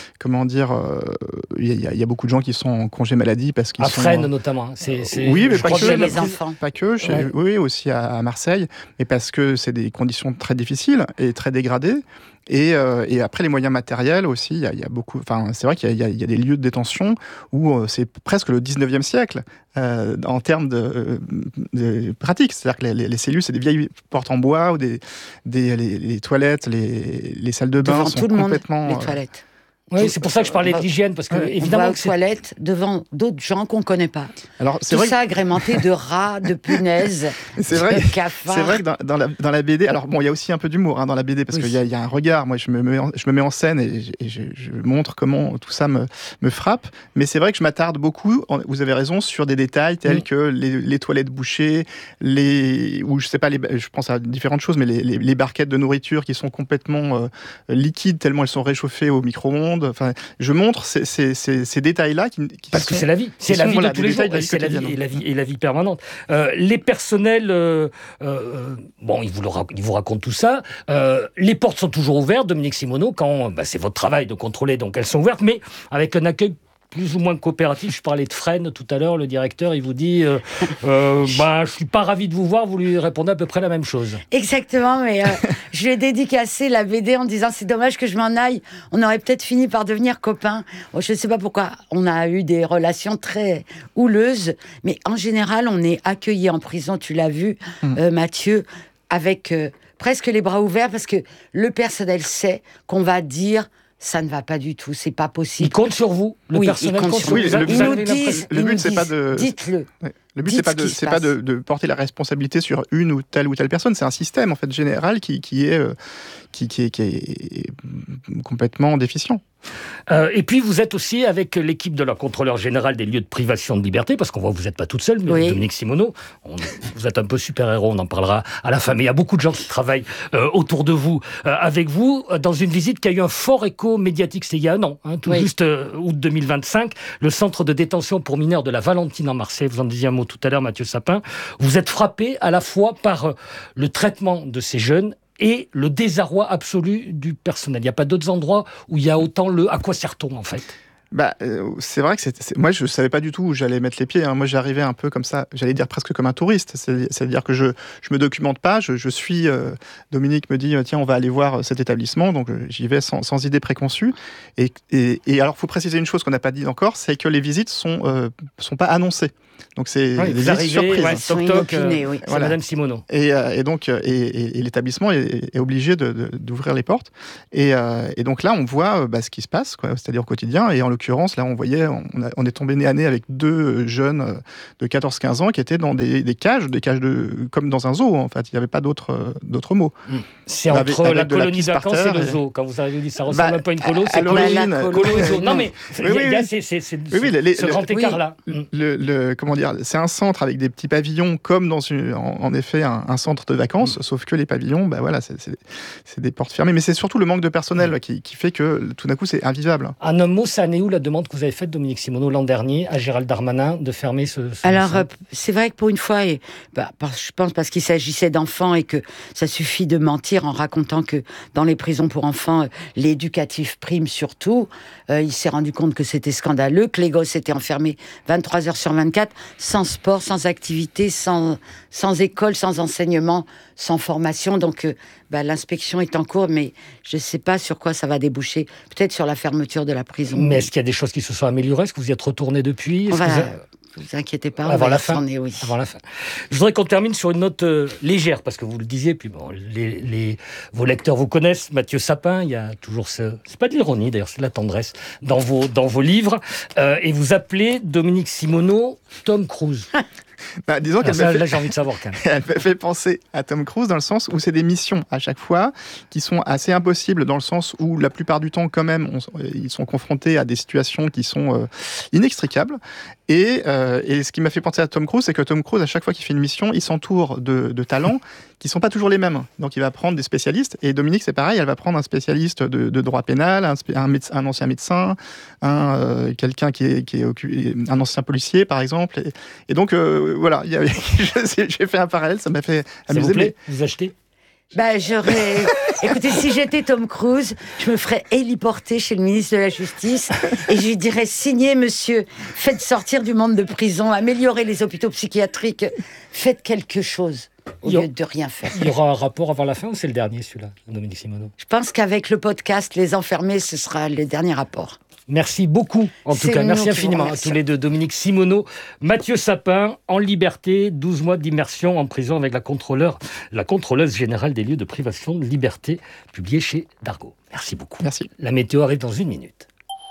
il y a beaucoup de gens qui sont en congé maladie parce qu'ils sont... Fresnes notamment. Oui, mais pas que. Les enfants. Pas que, oui, aussi à Marseille, mais parce que c'est des conditions très difficiles et très dégradées. Et après les moyens matériels aussi, il y a beaucoup. Enfin, c'est vrai qu'il y a des lieux de détention où c'est presque le 19e siècle en termes de pratique. C'est-à-dire que les cellules, c'est des vieilles portes en bois ou les toilettes, les salles de bain devant sont tout le complètement. Monde, les toilettes. Oui, c'est pour ça que je parlais de l'hygiène, parce que évidemment, on va aux toilettes devant d'autres gens qu'on ne connaît pas. Alors, tout ça agrémenté de rats, de punaises, de cafards. C'est vrai que dans la BD, alors bon, il y a aussi un peu d'humour dans la BD, parce qu'il y a un regard. Moi, je me mets en scène et je montre comment tout ça me frappe. Mais c'est vrai que je m'attarde beaucoup, vous avez raison, sur des détails tels que les toilettes bouchées, ou je sais pas, je pense à différentes choses, mais les barquettes de nourriture qui sont complètement liquides, tellement elles sont réchauffées au micro-ondes. Enfin, je montre ces détails-là parce que c'est la vie, c'est la vie de tous les jours, c'est la vie et la vie permanente. Les personnels, ils vous racontent tout ça. Les portes sont toujours ouvertes, Dominique Simoneau, quand c'est votre travail de contrôler, donc elles sont ouvertes, mais avec un accueil plus ou moins coopératif. Je parlais de Fresnes tout à l'heure, le directeur, il vous dit je suis pas ravi de vous voir, vous lui répondez à peu près la même chose. Exactement, mais je lui ai dédicacé la BD en disant c'est dommage que je m'en aille, on aurait peut-être fini par devenir copains. Je ne sais pas pourquoi, on a eu des relations très houleuses, mais en général, on est accueillis en prison, tu l'as vu, Mathieu, avec presque les bras ouverts, parce que le personnel sait qu'on va dire ça ne va pas du tout, c'est pas possible. Il compte sur vous, le personnel compte sur vous. Ils nous disent, le but, c'est pas de... Dites-le. Ouais. Le but, c'est pas de porter la responsabilité sur une ou telle personne. C'est un système en fait général qui est complètement déficient. Et puis vous êtes aussi avec l'équipe de la contrôleur générale des lieux de privation de liberté, parce qu'on voit que vous n'êtes pas toute seule, mais Dominique Simoneau, vous êtes un peu super-héros, on en parlera à la fin, mais il y a beaucoup de gens qui travaillent autour de vous, avec vous, dans une visite qui a eu un fort écho médiatique, c'était il y a un an, juste août 2025, le centre de détention pour mineurs de la Valentine en Marseille, vous en disiez un mot tout à l'heure, Mathieu Sapin, vous êtes frappé à la fois par le traitement de ces jeunes et le désarroi absolu du personnel. Il n'y a pas d'autres endroits où il y a autant à quoi sert-on en fait ? C'est vrai que moi je savais pas du tout où j'allais mettre les pieds. Moi j'arrivais un peu comme ça, j'allais dire presque comme un touriste. C'est-à-dire que je me documente pas, je suis. Dominique me dit tiens on va aller voir cet établissement, donc j'y vais sans idée préconçue. Et alors faut préciser une chose qu'on n'a pas dit encore, c'est que les visites sont pas annoncées. Donc c'est des visites surprises. C'est Madame Simoneau. Et donc l'établissement est obligé d'ouvrir les portes. Et donc là on voit ce qui se passe, c'est-à-dire au quotidien. Et en l'occurrence, là, on est tombé nez à nez avec 2 jeunes de 14-15 ans qui étaient dans des cages comme dans un zoo, en fait. Il n'y avait pas d'autres mots. C'est entre la colonie de vacances et le zoo. Quand vous avez dit ça ressemble un peu à une colo, c'est colo et zoo. Non, mais il y a ce grand écart-là. Comment dire, c'est un centre avec des petits pavillons, comme dans en effet un centre de vacances, sauf que les pavillons, c'est des portes fermées. Mais c'est surtout le manque de personnel qui fait que tout d'un coup, c'est invivable. En un mot, ça en est où la demande que vous avez faite, Dominique Simoneau, l'an dernier, à Gérald Darmanin, de fermer ce centre ? C'est vrai que pour une fois, je pense parce qu'il s'agissait d'enfants et que ça suffit de mentir en racontant que dans les prisons pour enfants, l'éducatif prime surtout. Il s'est rendu compte que c'était scandaleux, que les gosses étaient enfermés 23 heures sur 24, sans sport, sans activité, sans école, sans enseignement, sans formation. Donc l'inspection est en cours, mais je ne sais pas sur quoi ça va déboucher. Peut-être sur la fermeture de la prison. Mais est-ce qu'il y a des choses qui se sont améliorées ? Est-ce que vous y êtes retourné depuis ? Ne vous inquiétez pas, avant la fin. Avant la fin. Je voudrais qu'on termine sur une note légère, parce que vous le disiez, puis vos lecteurs vous connaissent, Mathieu Sapin, il y a toujours c'est pas de l'ironie d'ailleurs, c'est de la tendresse dans vos livres, et vous appelez Dominique Simoneau Tom Cruise. Disons qu'elle là, j'ai envie de savoir quand même. Elle me fait penser à Tom Cruise dans le sens où c'est des missions à chaque fois qui sont assez impossibles, dans le sens où la plupart du temps quand même ils sont confrontés à des situations qui sont inextricables. Et ce qui m'a fait penser à Tom Cruise, c'est que Tom Cruise, à chaque fois qu'il fait une mission, il s'entoure de talents qui sont pas toujours les mêmes. Donc il va prendre des spécialistes, et Dominique c'est pareil, elle va prendre un spécialiste de droit pénal, un ancien médecin, quelqu'un qui est un ancien policier par exemple. Et donc voilà, j'ai fait un parallèle, ça m'a fait amuser. S'il vous plaît, vous achetez ? Écoutez, si j'étais Tom Cruise, je me ferais héliporter chez le ministre de la Justice et je lui dirais signez, monsieur, faites sortir du monde de prison, améliorez les hôpitaux psychiatriques, faites quelque chose au lieu de rien faire. Il y aura un rapport avant la fin ou c'est le dernier, celui-là, Dominique Simoneau ? Je pense qu'avec le podcast Les Enfermés, ce sera le dernier rapport. Merci beaucoup, en tout cas. Merci infiniment à tous les deux. Dominique Simoneau, Mathieu Sapin, en liberté, 12 mois d'immersion en prison avec la contrôleuse générale des lieux de privation de liberté, publié chez Dargaud. Merci beaucoup. Merci. La météo arrive dans 1 minute.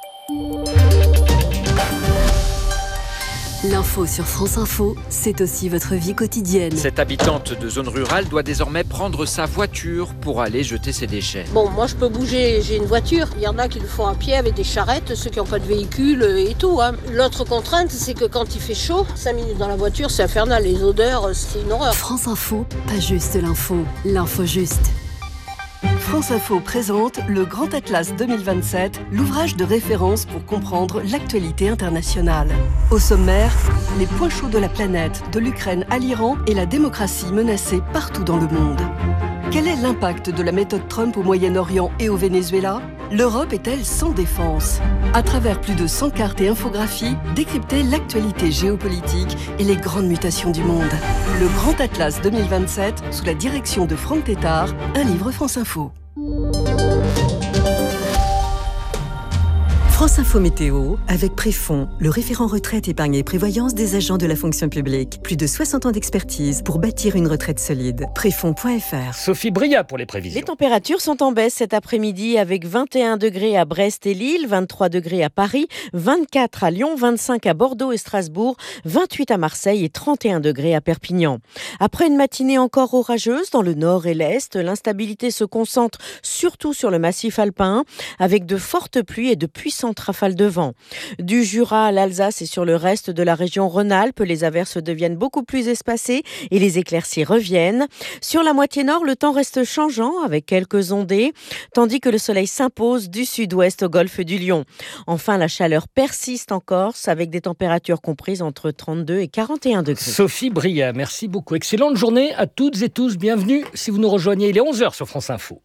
L'info sur France Info, c'est aussi votre vie quotidienne. Cette habitante de zone rurale doit désormais prendre sa voiture pour aller jeter ses déchets. Bon, moi je peux bouger, j'ai une voiture. Il y en a qui le font à pied avec des charrettes, ceux qui n'ont pas de véhicule et tout. L'autre contrainte, c'est que quand il fait chaud, 5 minutes dans la voiture, c'est infernal. Les odeurs, c'est une horreur. France Info, pas juste l'info juste. France Info présente le Grand Atlas 2027, l'ouvrage de référence pour comprendre l'actualité internationale. Au sommaire, les points chauds de la planète, de l'Ukraine à l'Iran et la démocratie menacée partout dans le monde. Quel est l'impact de la méthode Trump au Moyen-Orient et au Venezuela ? L'Europe est-elle sans défense ? À travers plus de 100 cartes et infographies, décryptez l'actualité géopolitique et les grandes mutations du monde. Le Grand Atlas 2027, sous la direction de Franck Tétart, un livre France Info. France Info Météo, avec Préfonds, le référent retraite, épargne et prévoyance des agents de la fonction publique. Plus de 60 ans d'expertise pour bâtir une retraite solide. Préfonds.fr. Sophie Bria pour les prévisions. Les températures sont en baisse cet après-midi avec 21 degrés à Brest et Lille, 23 degrés à Paris, 24 à Lyon, 25 à Bordeaux et Strasbourg, 28 à Marseille et 31 degrés à Perpignan. Après une matinée encore orageuse dans le nord et l'est, l'instabilité se concentre surtout sur le massif alpin avec de fortes pluies et de puissantes rafales de vent. Du Jura à l'Alsace et sur le reste de la région Rhône-Alpes, les averses deviennent beaucoup plus espacées et les éclaircies reviennent. Sur la moitié nord, le temps reste changeant avec quelques ondées, tandis que le soleil s'impose du sud-ouest au golfe du Lion. Enfin, la chaleur persiste en Corse avec des températures comprises entre 32 et 41 degrés. Sophie Bria, merci beaucoup. Excellente journée à toutes et tous. Bienvenue si vous nous rejoignez. Il est 11h sur France Info.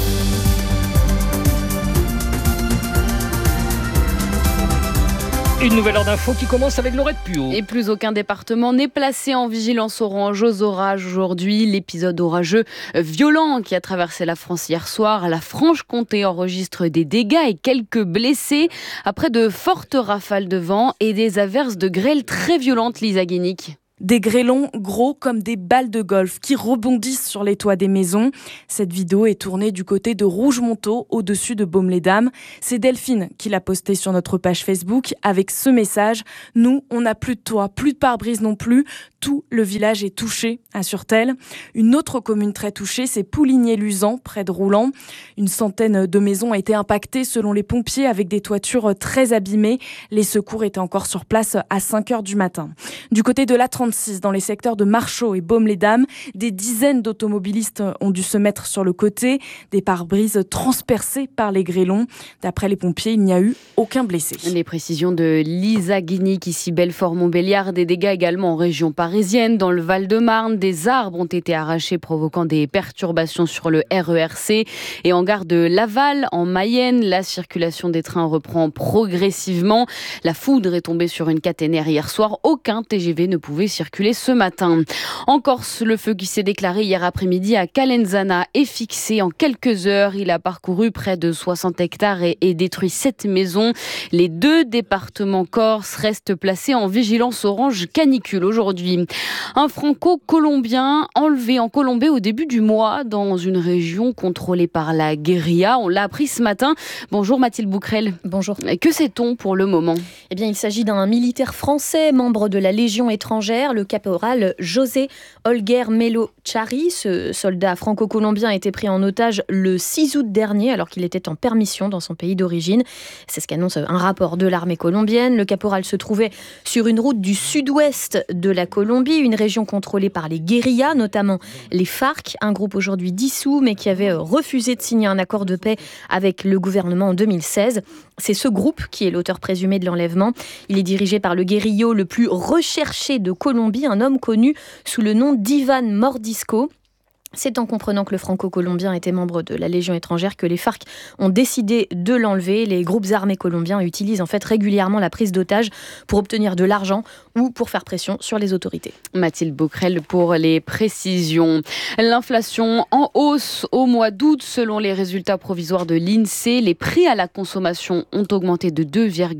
Une nouvelle heure d'info qui commence avec Laurette Puot. Et plus aucun département n'est placé en vigilance orange aux orages aujourd'hui. L'épisode orageux violent qui a traversé la France hier soir. La Franche-Comté enregistre des dégâts et quelques blessés après de fortes rafales de vent et des averses de grêle très violentes, Lisa Guénic. Des grêlons gros comme des balles de golf qui rebondissent sur les toits des maisons. Cette vidéo est tournée du côté de Rougemontaut, au-dessus de Baume-les-Dames. C'est Delphine qui l'a postée sur notre page Facebook avec ce message. « Nous, on n'a plus de toit, plus de pare-brise non plus. Tout le village est touché », assure-t-elle. Une autre commune très touchée, c'est Pouligné-Luzan, près de Roulan. Une centaine de maisons ont été impactées selon les pompiers avec des toitures très abîmées. Les secours étaient encore sur place à 5h du matin. Du côté de l'A36, dans les secteurs de Marchaux et Baume-les-Dames, des dizaines d'automobilistes ont dû se mettre sur le côté, des pare-brises transpercés par les grêlons. D'après les pompiers, il n'y a eu aucun blessé. Les précisions de Lisa Guinic, ici Belfort-Montbéliard, des dégâts également en région parisienne. Dans le Val-de-Marne, des arbres ont été arrachés provoquant des perturbations sur le RERC. Et en gare de Laval, en Mayenne, la circulation des trains reprend progressivement. La foudre est tombée sur une caténaire hier soir. Aucun TGV ne pouvait circuler ce matin. En Corse, le feu qui s'est déclaré hier après-midi à Calenzana est fixé en quelques heures. Il a parcouru près de 60 hectares et détruit 7 maisons. Les 2 départements corses restent placés en vigilance orange canicule aujourd'hui. Un franco-colombien enlevé en Colombie au début du mois dans une région contrôlée par la guérilla. On l'a appris ce matin. Bonjour Mathilde Bouquerel. Bonjour. Que sait-on pour le moment ? Eh bien, il s'agit d'un militaire français, membre de la Légion étrangère, le caporal José Olguer Melo Chari. Ce soldat franco-colombien a été pris en otage le 6 août dernier alors qu'il était en permission dans son pays d'origine. C'est ce qu'annonce un rapport de l'armée colombienne. Le caporal se trouvait sur une route du sud-ouest de la Colombie, une région contrôlée par les guérillas, notamment les FARC, un groupe aujourd'hui dissous mais qui avait refusé de signer un accord de paix avec le gouvernement en 2016. C'est ce groupe qui est l'auteur présumé de l'enlèvement. Il est dirigé par le guérillo le plus recherché de Colombie, un homme connu sous le nom d'Ivan Mordisco. C'est en comprenant que le franco-colombien était membre de la Légion étrangère que les FARC ont décidé de l'enlever. Les groupes armés colombiens utilisent en fait régulièrement la prise d'otages pour obtenir de l'argent ou pour faire pression sur les autorités. Mathilde Bouquerel pour les précisions. L'inflation en hausse au mois d'août. Selon les résultats provisoires de l'INSEE, les prix à la consommation ont augmenté de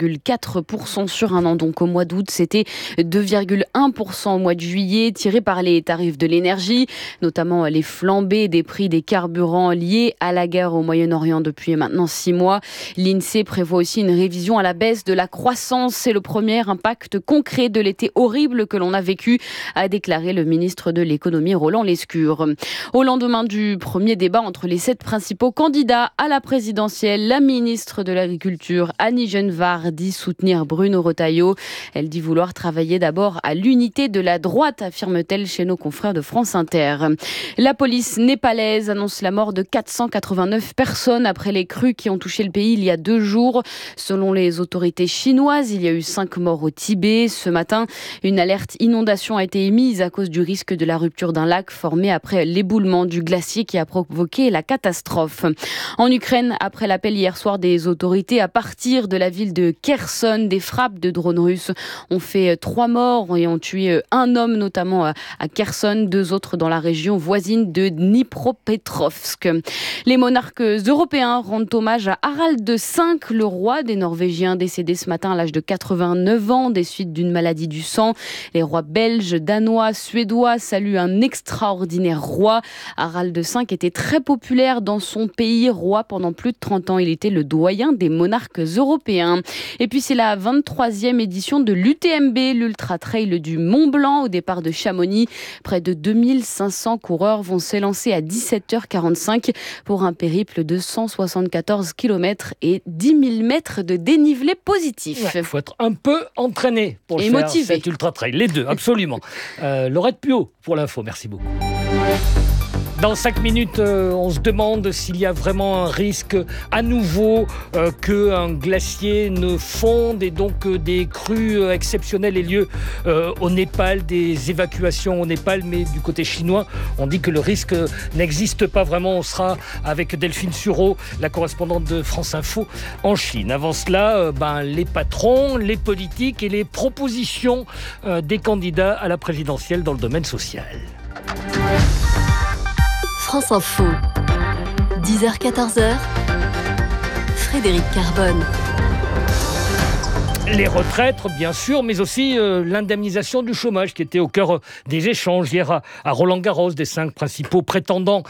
2,4% sur un an. Donc au mois d'août, c'était 2,1% au mois de juillet, tiré par les tarifs de l'énergie, notamment les flambées des prix des carburants liés à la guerre au Moyen-Orient depuis maintenant 6 mois. L'INSEE prévoit aussi une révision à la baisse de la croissance. C'est le premier impact concret de l'été horrible que l'on a vécu, a déclaré le ministre de l'économie Roland Lescure. Au lendemain du premier débat entre les 7 principaux candidats à la présidentielle, la ministre de l'Agriculture, Annie Genevard, dit soutenir Bruno Retailleau. Elle dit vouloir travailler d'abord à l'unité de la droite, affirme-t-elle chez nos confrères de France Inter. La police népalaise annonce la mort de 489 personnes après les crues qui ont touché le pays il y a 2 jours. Selon les autorités chinoises, il y a eu 5 morts au Tibet. Ce matin, une alerte inondation a été émise à cause du risque de la rupture d'un lac formé après l'éboulement du glacier qui a provoqué la catastrophe. En Ukraine, après l'appel hier soir des autorités à partir de la ville de Kherson, des frappes de drones russes ont fait 3 morts et ont tué un homme notamment à Kherson, 2 autres dans la région voisine usine de Dnipropetrovsk. Les monarques européens rendent hommage à Harald V, le roi des Norvégiens, décédé ce matin à l'âge de 89 ans des suites d'une maladie du sang. Les rois belges, danois, suédois saluent un extraordinaire roi. Harald V était très populaire dans son pays. Roi pendant plus de 30 ans, il était le doyen des monarques européens. Et puis c'est la 23e édition de l'UTMB, l'Ultra Trail du Mont Blanc, au départ de Chamonix. Près de 2500 coureurs vont s'élancer à 17h45 pour un périple de 174 km et 10 000 mètres de dénivelé positif. Il faut être un peu entraîné pour le faire, motivé. cet Ultra Trail. Les deux, absolument. Laurette Puot pour l'info, merci beaucoup. Dans 5 minutes, on se demande s'il y a vraiment un risque à nouveau qu'un glacier ne fonde et donc des crues exceptionnelles aient lieu au Népal, des évacuations au Népal, mais du côté chinois, on dit que le risque n'existe pas vraiment. On sera avec Delphine Sureau, la correspondante de France Info en Chine. Avant cela, les patrons, les politiques et les propositions des candidats à la présidentielle dans le domaine social. France Info, 10h-14h, Frédéric Carbone. Les retraites, bien sûr, mais aussi l'indemnisation du chômage qui était au cœur des échanges hier à Roland-Garros des 5 principaux prétendants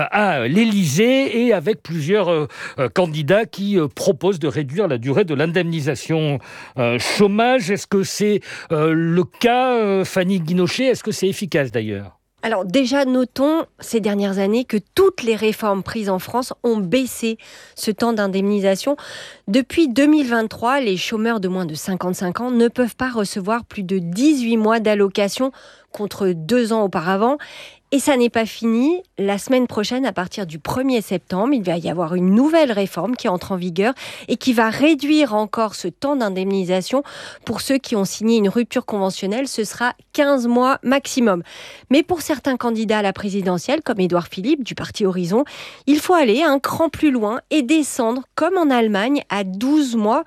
à l'Élysée et avec plusieurs candidats qui proposent de réduire la durée de l'indemnisation chômage. Est-ce que c'est le cas, Fanny Guinochet? Est-ce que c'est efficace d'ailleurs? Alors déjà, notons ces dernières années que toutes les réformes prises en France ont baissé ce temps d'indemnisation. Depuis 2023, les chômeurs de moins de 55 ans ne peuvent pas recevoir plus de 18 mois d'allocation contre 2 ans auparavant. Et ça n'est pas fini. La semaine prochaine, à partir du 1er septembre, il va y avoir une nouvelle réforme qui entre en vigueur et qui va réduire encore ce temps d'indemnisation. Pour ceux qui ont signé une rupture conventionnelle, ce sera 15 mois maximum. Mais pour certains candidats à la présidentielle, comme Édouard Philippe du parti Horizon, il faut aller un cran plus loin et descendre, comme en Allemagne, à 12 mois,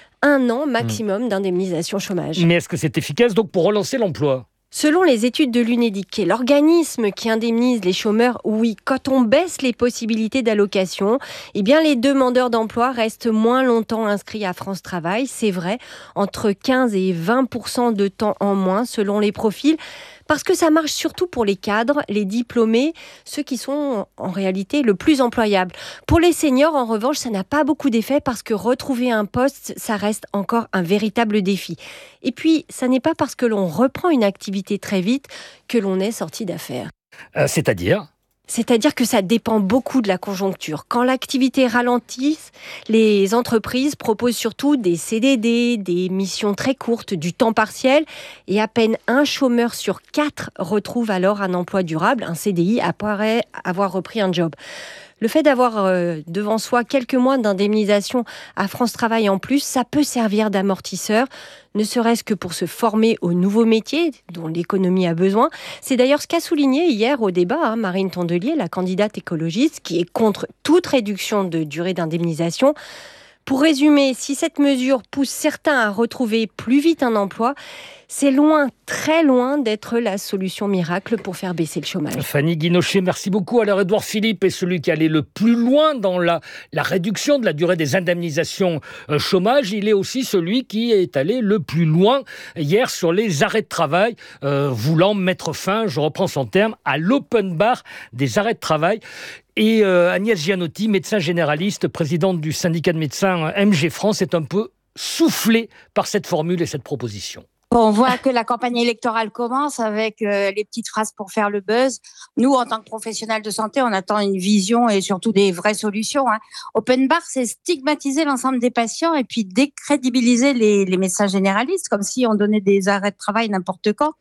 1 an maximum d'indemnisation chômage. Mais est-ce que c'est efficace donc pour relancer l'emploi ? Selon les études de l'UNEDIC, qui est l'organisme qui indemnise les chômeurs, oui, quand on baisse les possibilités d'allocation, eh bien les demandeurs d'emploi restent moins longtemps inscrits à France Travail. C'est vrai, entre 15 et 20% de temps en moins selon les profils. Parce que ça marche surtout pour les cadres, les diplômés, ceux qui sont en réalité le plus employables. Pour les seniors, en revanche, ça n'a pas beaucoup d'effet parce que retrouver un poste, ça reste encore un véritable défi. Et puis, ça n'est pas parce que l'on reprend une activité très vite que l'on est sorti d'affaires. C'est-à-dire que ça dépend beaucoup de la conjoncture. Quand l'activité ralentit, les entreprises proposent surtout des CDD, des missions très courtes, du temps partiel, et à peine un chômeur sur 4 retrouve alors un emploi durable, un CDI, après avoir repris un job. Le fait d'avoir devant soi quelques mois d'indemnisation à France Travail en plus, ça peut servir d'amortisseur, ne serait-ce que pour se former aux nouveaux métiers dont l'économie a besoin. C'est d'ailleurs ce qu'a souligné hier au débat Marine Tondelier, la candidate écologiste, qui est contre toute réduction de durée d'indemnisation. Pour résumer, si cette mesure pousse certains à retrouver plus vite un emploi, c'est loin, très loin d'être la solution miracle pour faire baisser le chômage. Fanny Guinochet, merci beaucoup. Alors, Édouard Philippe est celui qui allait le plus loin dans la réduction de la durée des indemnisations chômage. Il est aussi celui qui est allé le plus loin hier sur les arrêts de travail, voulant mettre fin, je reprends son terme, à l'open bar des arrêts de travail. Et Agnès Gianotti, médecin généraliste, présidente du syndicat de médecins MG France, est un peu soufflée par cette formule et cette proposition. On voit que la campagne électorale commence avec les petites phrases pour faire le buzz. Nous, en tant que professionnels de santé, on attend une vision et surtout des vraies solutions. Open bar, c'est stigmatiser l'ensemble des patients et puis décrédibiliser les médecins généralistes, comme si on donnait des arrêts de travail n'importe quand.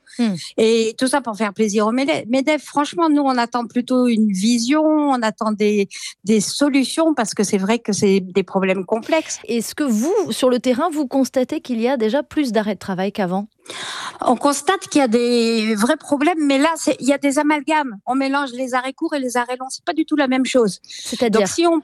Et tout ça pour faire plaisir aux MEDEF. Franchement, nous, on attend plutôt une vision, on attend des solutions parce que c'est vrai que c'est des problèmes complexes. Est-ce que vous, sur le terrain, vous constatez qu'il y a déjà plus d'arrêts de travail qu'avant ? On constate qu'il y a des vrais problèmes, mais là, il y a des amalgames. On mélange les arrêts courts et les arrêts longs. C'est pas du tout la même chose. C'est-à-dire ? Donc,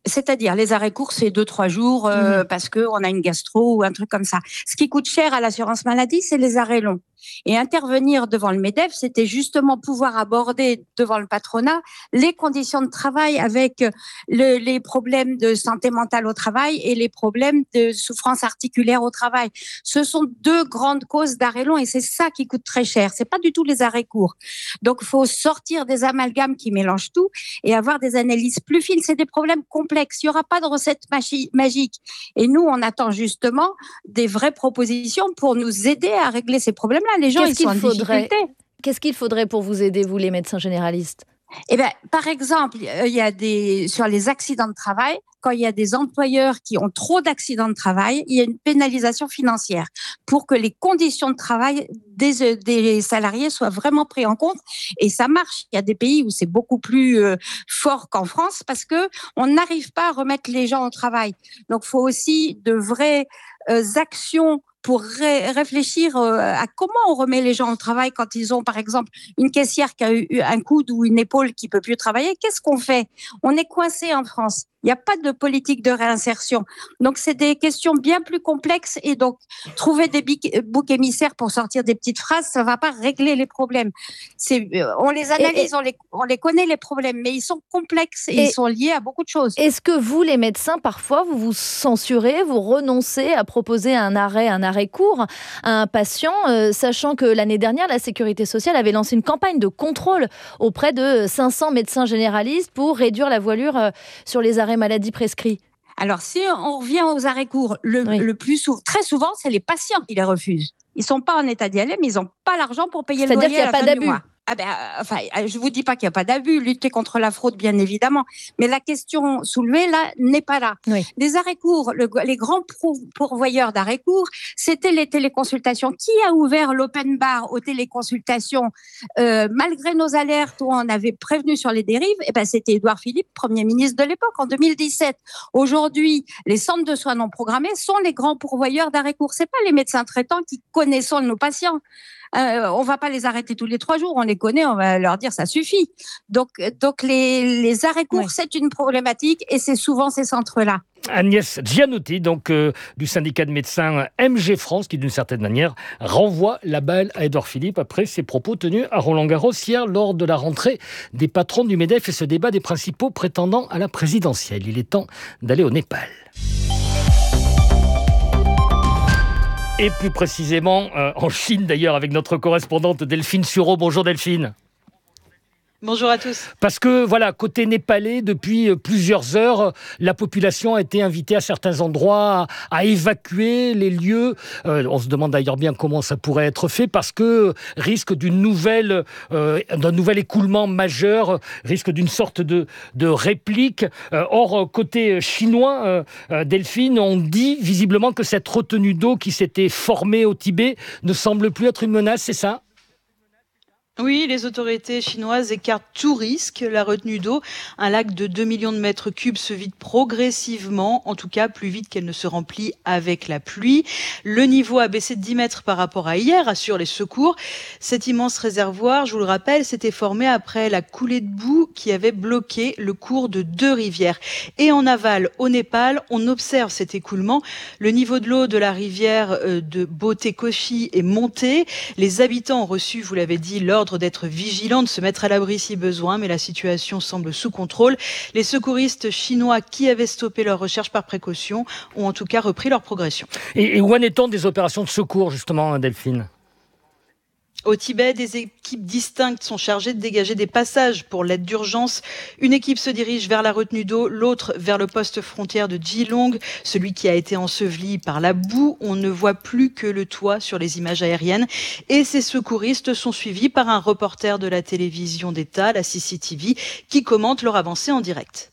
C'est-à-dire, les arrêts courts, c'est 2-3 jours parce qu'on a une gastro ou un truc comme ça. Ce qui coûte cher à l'assurance maladie, c'est les arrêts longs. Et intervenir devant le MEDEF, c'était justement pouvoir aborder devant le patronat les conditions de travail avec les problèmes de santé mentale au travail et les problèmes de souffrance articulaire au travail. Ce sont 2 grandes causes d'arrêts longs et c'est ça qui coûte très cher. C'est pas du tout les arrêts courts. Donc, il faut sortir des amalgames qui mélangent tout et avoir des analyses plus fines. C'est des problèmes complexes. Il n'y aura pas de recette magique. Et nous, on attend justement des vraies propositions pour nous aider à régler ces problèmes-là. Les gens, ils sont en difficulté. Qu'est-ce qu'il faudrait pour vous aider, vous, les médecins généralistes ? Par exemple, il y a sur les accidents de travail, quand il y a des employeurs qui ont trop d'accidents de travail, il y a une pénalisation financière pour que les conditions de travail des salariés soient vraiment prises en compte. Et ça marche. Il y a des pays où c'est beaucoup plus fort qu'en France parce que on n'arrive pas à remettre les gens au travail. Donc, il faut aussi de vraies actions pour réfléchir à comment on remet les gens au travail quand ils ont, par exemple, une caissière qui a eu un coude ou une épaule qui peut plus travailler. Qu'est-ce qu'on fait ? On est coincé en France. Il n'y a pas de politique de réinsertion. Donc, c'est des questions bien plus complexes et donc, trouver des boucs émissaires pour sortir des petites phrases, ça ne va pas régler les problèmes. On les analyse, on les connaît les problèmes, mais ils sont complexes et ils sont liés à beaucoup de choses. Est-ce que vous, les médecins, parfois, vous vous censurez, vous renoncez à proposer un arrêt court à un patient, sachant que l'année dernière, la Sécurité sociale avait lancé une campagne de contrôle auprès de 500 médecins généralistes pour réduire la voilure sur les arrêts maladie prescrits? Alors, si on revient aux arrêts courts, le plus souvent, très souvent, c'est les patients qui les refusent. Ils ne sont pas en état d'y aller, mais ils n'ont pas l'argent pour payer le loyer à la fin du mois. Je vous dis pas qu'il n'y a pas d'abus, lutter contre la fraude, bien évidemment. Mais la question soulevée, là, n'est pas là. Oui. Les arrêts courts, les grands pourvoyeurs d'arrêts courts, c'était les téléconsultations. Qui a ouvert l'open bar aux téléconsultations malgré nos alertes où on avait prévenu sur les dérives? C'était Édouard Philippe, Premier ministre de l'époque, en 2017. Aujourd'hui, les centres de soins non programmés sont les grands pourvoyeurs d'arrêts courts. C'est pas les médecins traitants qui connaissent nos patients. On va pas les arrêter tous les 3 jours, on les connaît, on va leur dire ça suffit. Donc les arrêts courts, c'est une problématique et c'est souvent ces centres-là. Agnès Gianotti, du syndicat de médecins MG France, qui d'une certaine manière renvoie la balle à Édouard Philippe après ses propos tenus à Roland-Garros hier lors de la rentrée des patrons du MEDEF et ce débat des principaux prétendants à la présidentielle. Il est temps d'aller au Népal. Et plus précisément en Chine d'ailleurs avec notre correspondante Delphine Sureau. Bonjour Delphine. Bonjour à tous. Parce que, côté népalais, depuis plusieurs heures, la population a été invitée à certains endroits à évacuer les lieux. On se demande d'ailleurs bien comment ça pourrait être fait, parce que risque d'un nouvel écoulement majeur, risque d'une sorte de réplique. Or, côté chinois, Delphine, on dit visiblement que cette retenue d'eau qui s'était formée au Tibet ne semble plus être une menace, c'est ça ? Oui, les autorités chinoises écartent tout risque. La retenue d'eau, un lac de 2 millions de mètres cubes, se vide progressivement, en tout cas plus vite qu'elle ne se remplit avec la pluie. Le niveau a baissé de 10 mètres par rapport à hier, assurent les secours. Cet immense réservoir, je vous le rappelle, s'était formé après la coulée de boue qui avait bloqué le cours de 2 rivières. Et en aval, au Népal, on observe cet écoulement. Le niveau de l'eau de la rivière de Botekoshi est monté. Les habitants ont reçu, vous l'avez dit, l'ordre d'être vigilants, de se mettre à l'abri si besoin, mais la situation semble sous contrôle. Les secouristes chinois qui avaient stoppé leur recherche par précaution ont en tout cas repris leur progression. Et où en est-on des opérations de secours, justement, Delphine ? Au Tibet, des équipes distinctes sont chargées de dégager des passages pour l'aide d'urgence. Une équipe se dirige vers la retenue d'eau, l'autre vers le poste frontière de Jilong, celui qui a été enseveli par la boue. On ne voit plus que le toit sur les images aériennes. Et ces secouristes sont suivis par un reporter de la télévision d'État, la CCTV, qui commente leur avancée en direct.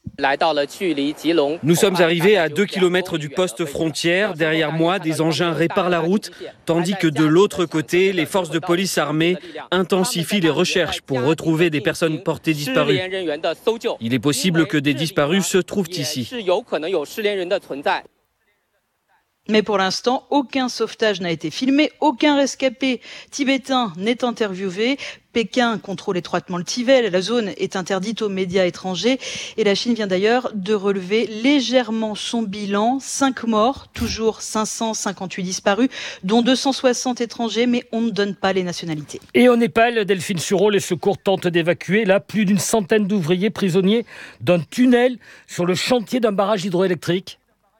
Nous sommes arrivés à 2 km du poste frontière. Derrière moi, des engins réparent la route, tandis que de l'autre côté, les forces de police armées intensifient les recherches pour retrouver des personnes portées disparues. Il est possible que des disparus se trouvent ici. Mais pour l'instant, aucun sauvetage n'a été filmé, aucun rescapé tibétain n'est interviewé. Pékin contrôle étroitement le Tibet, la zone est interdite aux médias étrangers et la Chine vient d'ailleurs de relever légèrement son bilan. 5 morts, toujours 558 disparus, dont 260 étrangers, mais on ne donne pas les nationalités. Et au Népal, Delphine Suro, les secours tentent d'évacuer là plus d'une centaine d'ouvriers prisonniers d'un tunnel sur le chantier d'un barrage hydroélectrique.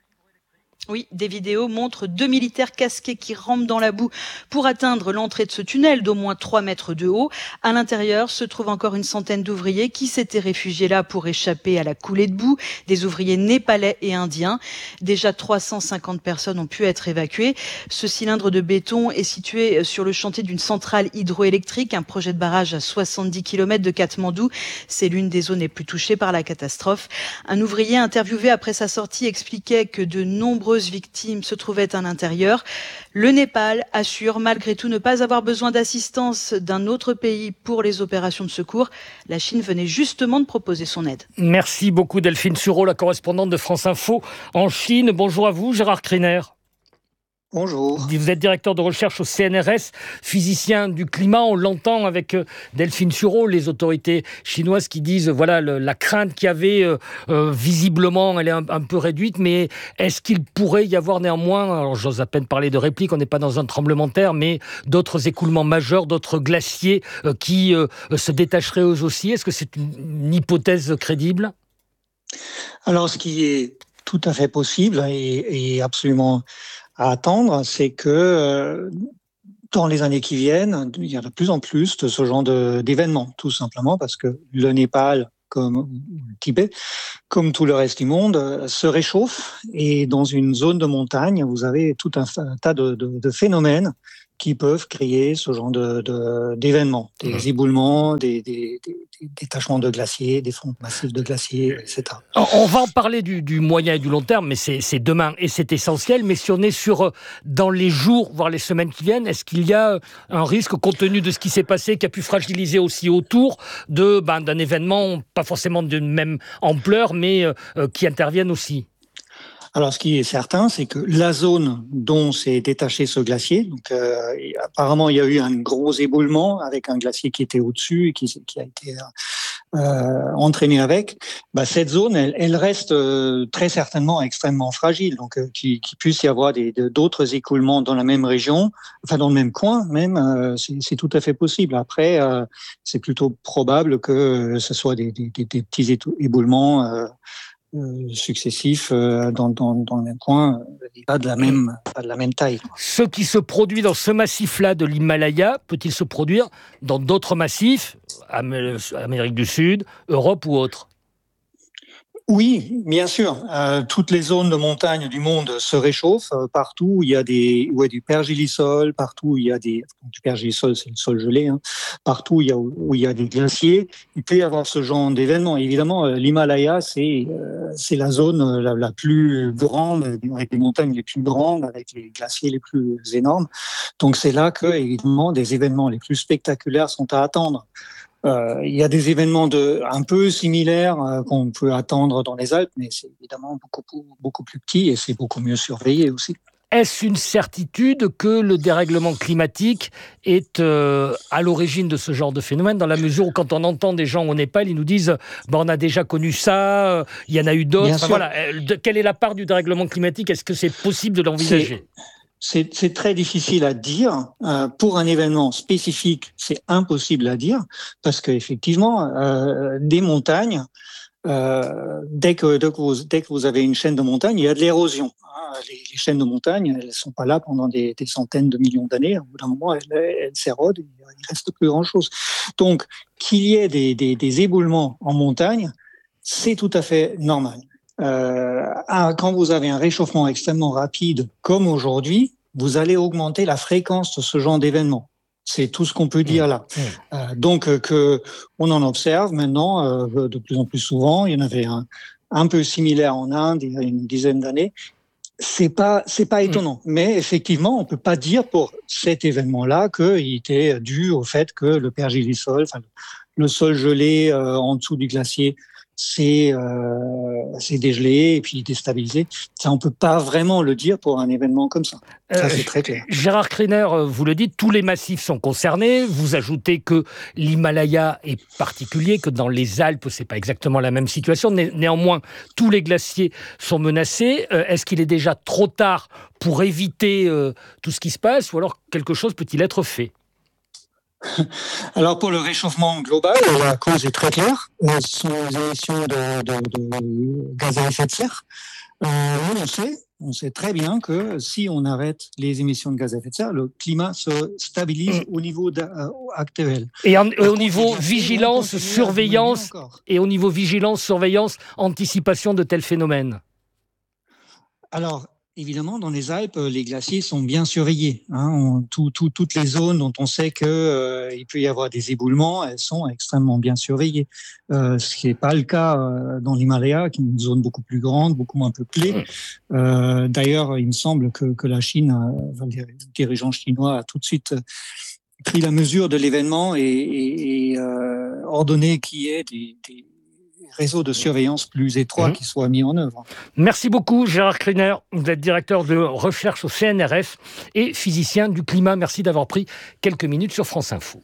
Oui, des vidéos montrent 2 militaires casqués qui rampent dans la boue pour atteindre l'entrée de ce tunnel d'au moins 3 mètres de haut. À l'intérieur se trouve encore une centaine d'ouvriers qui s'étaient réfugiés là pour échapper à la coulée de boue, des ouvriers népalais et indiens. Déjà 350 personnes ont pu être évacuées. Ce cylindre de béton est situé sur le chantier d'une centrale hydroélectrique, un projet de barrage à 70 km de Katmandou. C'est l'une des zones les plus touchées par la catastrophe. Un ouvrier interviewé après sa sortie expliquait que de nombreuses victimes se trouvaient à l'intérieur. Le Népal assure malgré tout ne pas avoir besoin d'assistance d'un autre pays pour les opérations de secours. La Chine venait justement de proposer son aide. Merci beaucoup Delphine Suro, la correspondante de France Info en Chine. Bonjour à vous, Gérard Kriner. Bonjour. Vous êtes directeur de recherche au CNRS, physicien du climat. On l'entend avec Delphine Suro, les autorités chinoises qui disent voilà la crainte qu'il y avait visiblement, elle est un peu réduite, mais est-ce qu'il pourrait y avoir néanmoins, alors j'ose à peine parler de réplique, on n'est pas dans un tremblement de terre, mais d'autres écoulements majeurs, d'autres glaciers qui se détacheraient eux aussi? Est-ce que c'est une hypothèse crédible? Alors ce qui est tout à fait possible et absolument à attendre, c'est que dans les années qui viennent, il y a de plus en plus de ce genre d'événements, tout simplement parce que le Népal, comme le Tibet, comme tout le reste du monde, se réchauffe et dans une zone de montagne, vous avez tout un tas de phénomènes qui peuvent créer ce genre d'événements, des éboulements, des détachements de glaciers, des fronts massifs de glaciers, etc. On va en parler du moyen et du long terme, mais c'est demain et c'est essentiel. Mais si on est dans les jours, voire les semaines qui viennent, est-ce qu'il y a un risque, compte tenu de ce qui s'est passé, qui a pu fragiliser aussi autour d'un événement, pas forcément de même ampleur, mais qui intervienne aussi? Alors, ce qui est certain, c'est que la zone dont s'est détaché ce glacier, donc apparemment il y a eu un gros éboulement avec un glacier qui était au-dessus et qui a été entraîné avec. Cette zone, elle reste très certainement extrêmement fragile. Donc, qu'il puisse y avoir d'autres écoulements dans la même région, enfin dans le même coin même, c'est tout à fait possible. Après, c'est plutôt probable que ce soit des petits éboulements successifs dans le même coin, pas de la même taille. Ce qui se produit dans ce massif-là de l'Himalaya, peut-il se produire dans d'autres massifs, Amérique du Sud, Europe ou autre? Oui, bien sûr. Toutes les zones de montagne du monde se réchauffent. Partout où il y a du pergélisol, partout où il y a du pergélisol, c'est le sol gelé. Hein. Partout où il y a des glaciers, il peut y avoir ce genre d'événement. Évidemment, l'Himalaya, c'est la zone la plus grande, avec les montagnes les plus grandes, avec les glaciers les plus énormes. Donc c'est là que, évidemment, des événements les plus spectaculaires sont à attendre. Il y a des événements un peu similaires qu'on peut attendre dans les Alpes, mais c'est évidemment beaucoup plus petit et c'est beaucoup mieux surveillé aussi. Est-ce une certitude que le dérèglement climatique est à l'origine de ce genre de phénomène, dans la mesure où quand on entend des gens au Népal, ils nous disent on a déjà connu ça, il y en a eu d'autres. Enfin, voilà. Quelle est la part du dérèglement climatique? Est-ce que c'est possible de l'envisager? C'est très difficile à dire. Pour un événement spécifique, c'est impossible à dire parce qu'effectivement, des montagnes, dès que vous avez une chaîne de montagnes, il y a de l'érosion. Les chaînes de montagnes, elles ne sont pas là pendant des centaines de millions d'années. Au bout d'un moment, elles s'érodent, il ne reste plus grand-chose. Donc, qu'il y ait des éboulements en montagne, c'est tout à fait normal. Quand vous avez un réchauffement extrêmement rapide comme aujourd'hui, vous allez augmenter la fréquence de ce genre d'événements. C'est tout ce qu'on peut dire là. Donc on en observe maintenant de plus en plus souvent. Il y en avait un peu similaire en Inde il y a une dizaine d'années. C'est pas étonnant, mais effectivement on peut pas dire pour cet événement-là qu'il était dû au fait que le pergélisol, le sol gelé en dessous du glacier, c'est dégelé et puis déstabilisé. Ça, on peut pas vraiment le dire pour un événement comme ça. Ça, c'est très clair. Gérard Kreiner, vous le dites, tous les massifs sont concernés. Vous ajoutez que l'Himalaya est particulier, que dans les Alpes, c'est pas exactement la même situation. Néanmoins, tous les glaciers sont menacés. Est-ce qu'il est déjà trop tard pour éviter tout ce qui se passe, ou alors quelque chose peut-il être fait ? Alors pour le réchauffement global, la cause est très claire. Ce sont les émissions de gaz à effet de serre. On sait très bien que si on arrête les émissions de gaz à effet de serre, le climat se stabilise au niveau actuel. Et au niveau vigilance, surveillance, anticipation de tels phénomènes. Alors, évidemment, dans les Alpes, les glaciers sont bien surveillés. Toutes les zones dont on sait qu'il peut y avoir des éboulements, elles sont extrêmement bien surveillées. Ce qui n'est pas le cas dans l'Himalaya, qui est une zone beaucoup plus grande, beaucoup moins peuplée. D'ailleurs, il me semble que la Chine, le dirigeant chinois a tout de suite pris la mesure de l'événement et ordonné qu'il y ait des réseaux de surveillance plus étroits qui soient mis en œuvre. Merci beaucoup Gérard Kreiner, vous êtes directeur de recherche au CNRS et physicien du climat. Merci d'avoir pris quelques minutes sur France Info.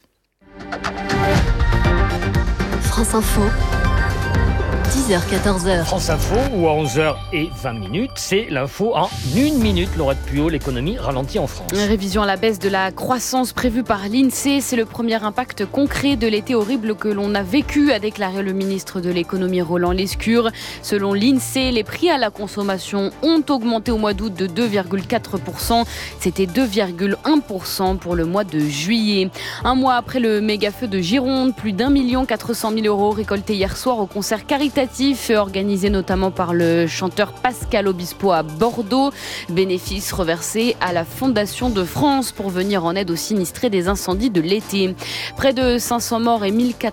France Info, 10h-14h. France Info, ou à 11h20, c'est l'info en 1 minute. Laurette Puot, l'économie ralentit en France. Révision à la baisse de la croissance prévue par l'INSEE, c'est le premier impact concret de l'été horrible que l'on a vécu, a déclaré le ministre de l'économie Roland Lescure. Selon l'INSEE, les prix à la consommation ont augmenté au mois d'août de 2,4%. C'était 2,1% pour le mois de juillet. Un mois après le méga-feu de Gironde, plus d'1 400 000 € récoltés hier soir au concert caritatif organisé notamment par le chanteur Pascal Obispo à Bordeaux. Bénéfice reversé à la Fondation de France pour venir en aide aux sinistrés des incendies de l'été. Près de 500 morts et 1400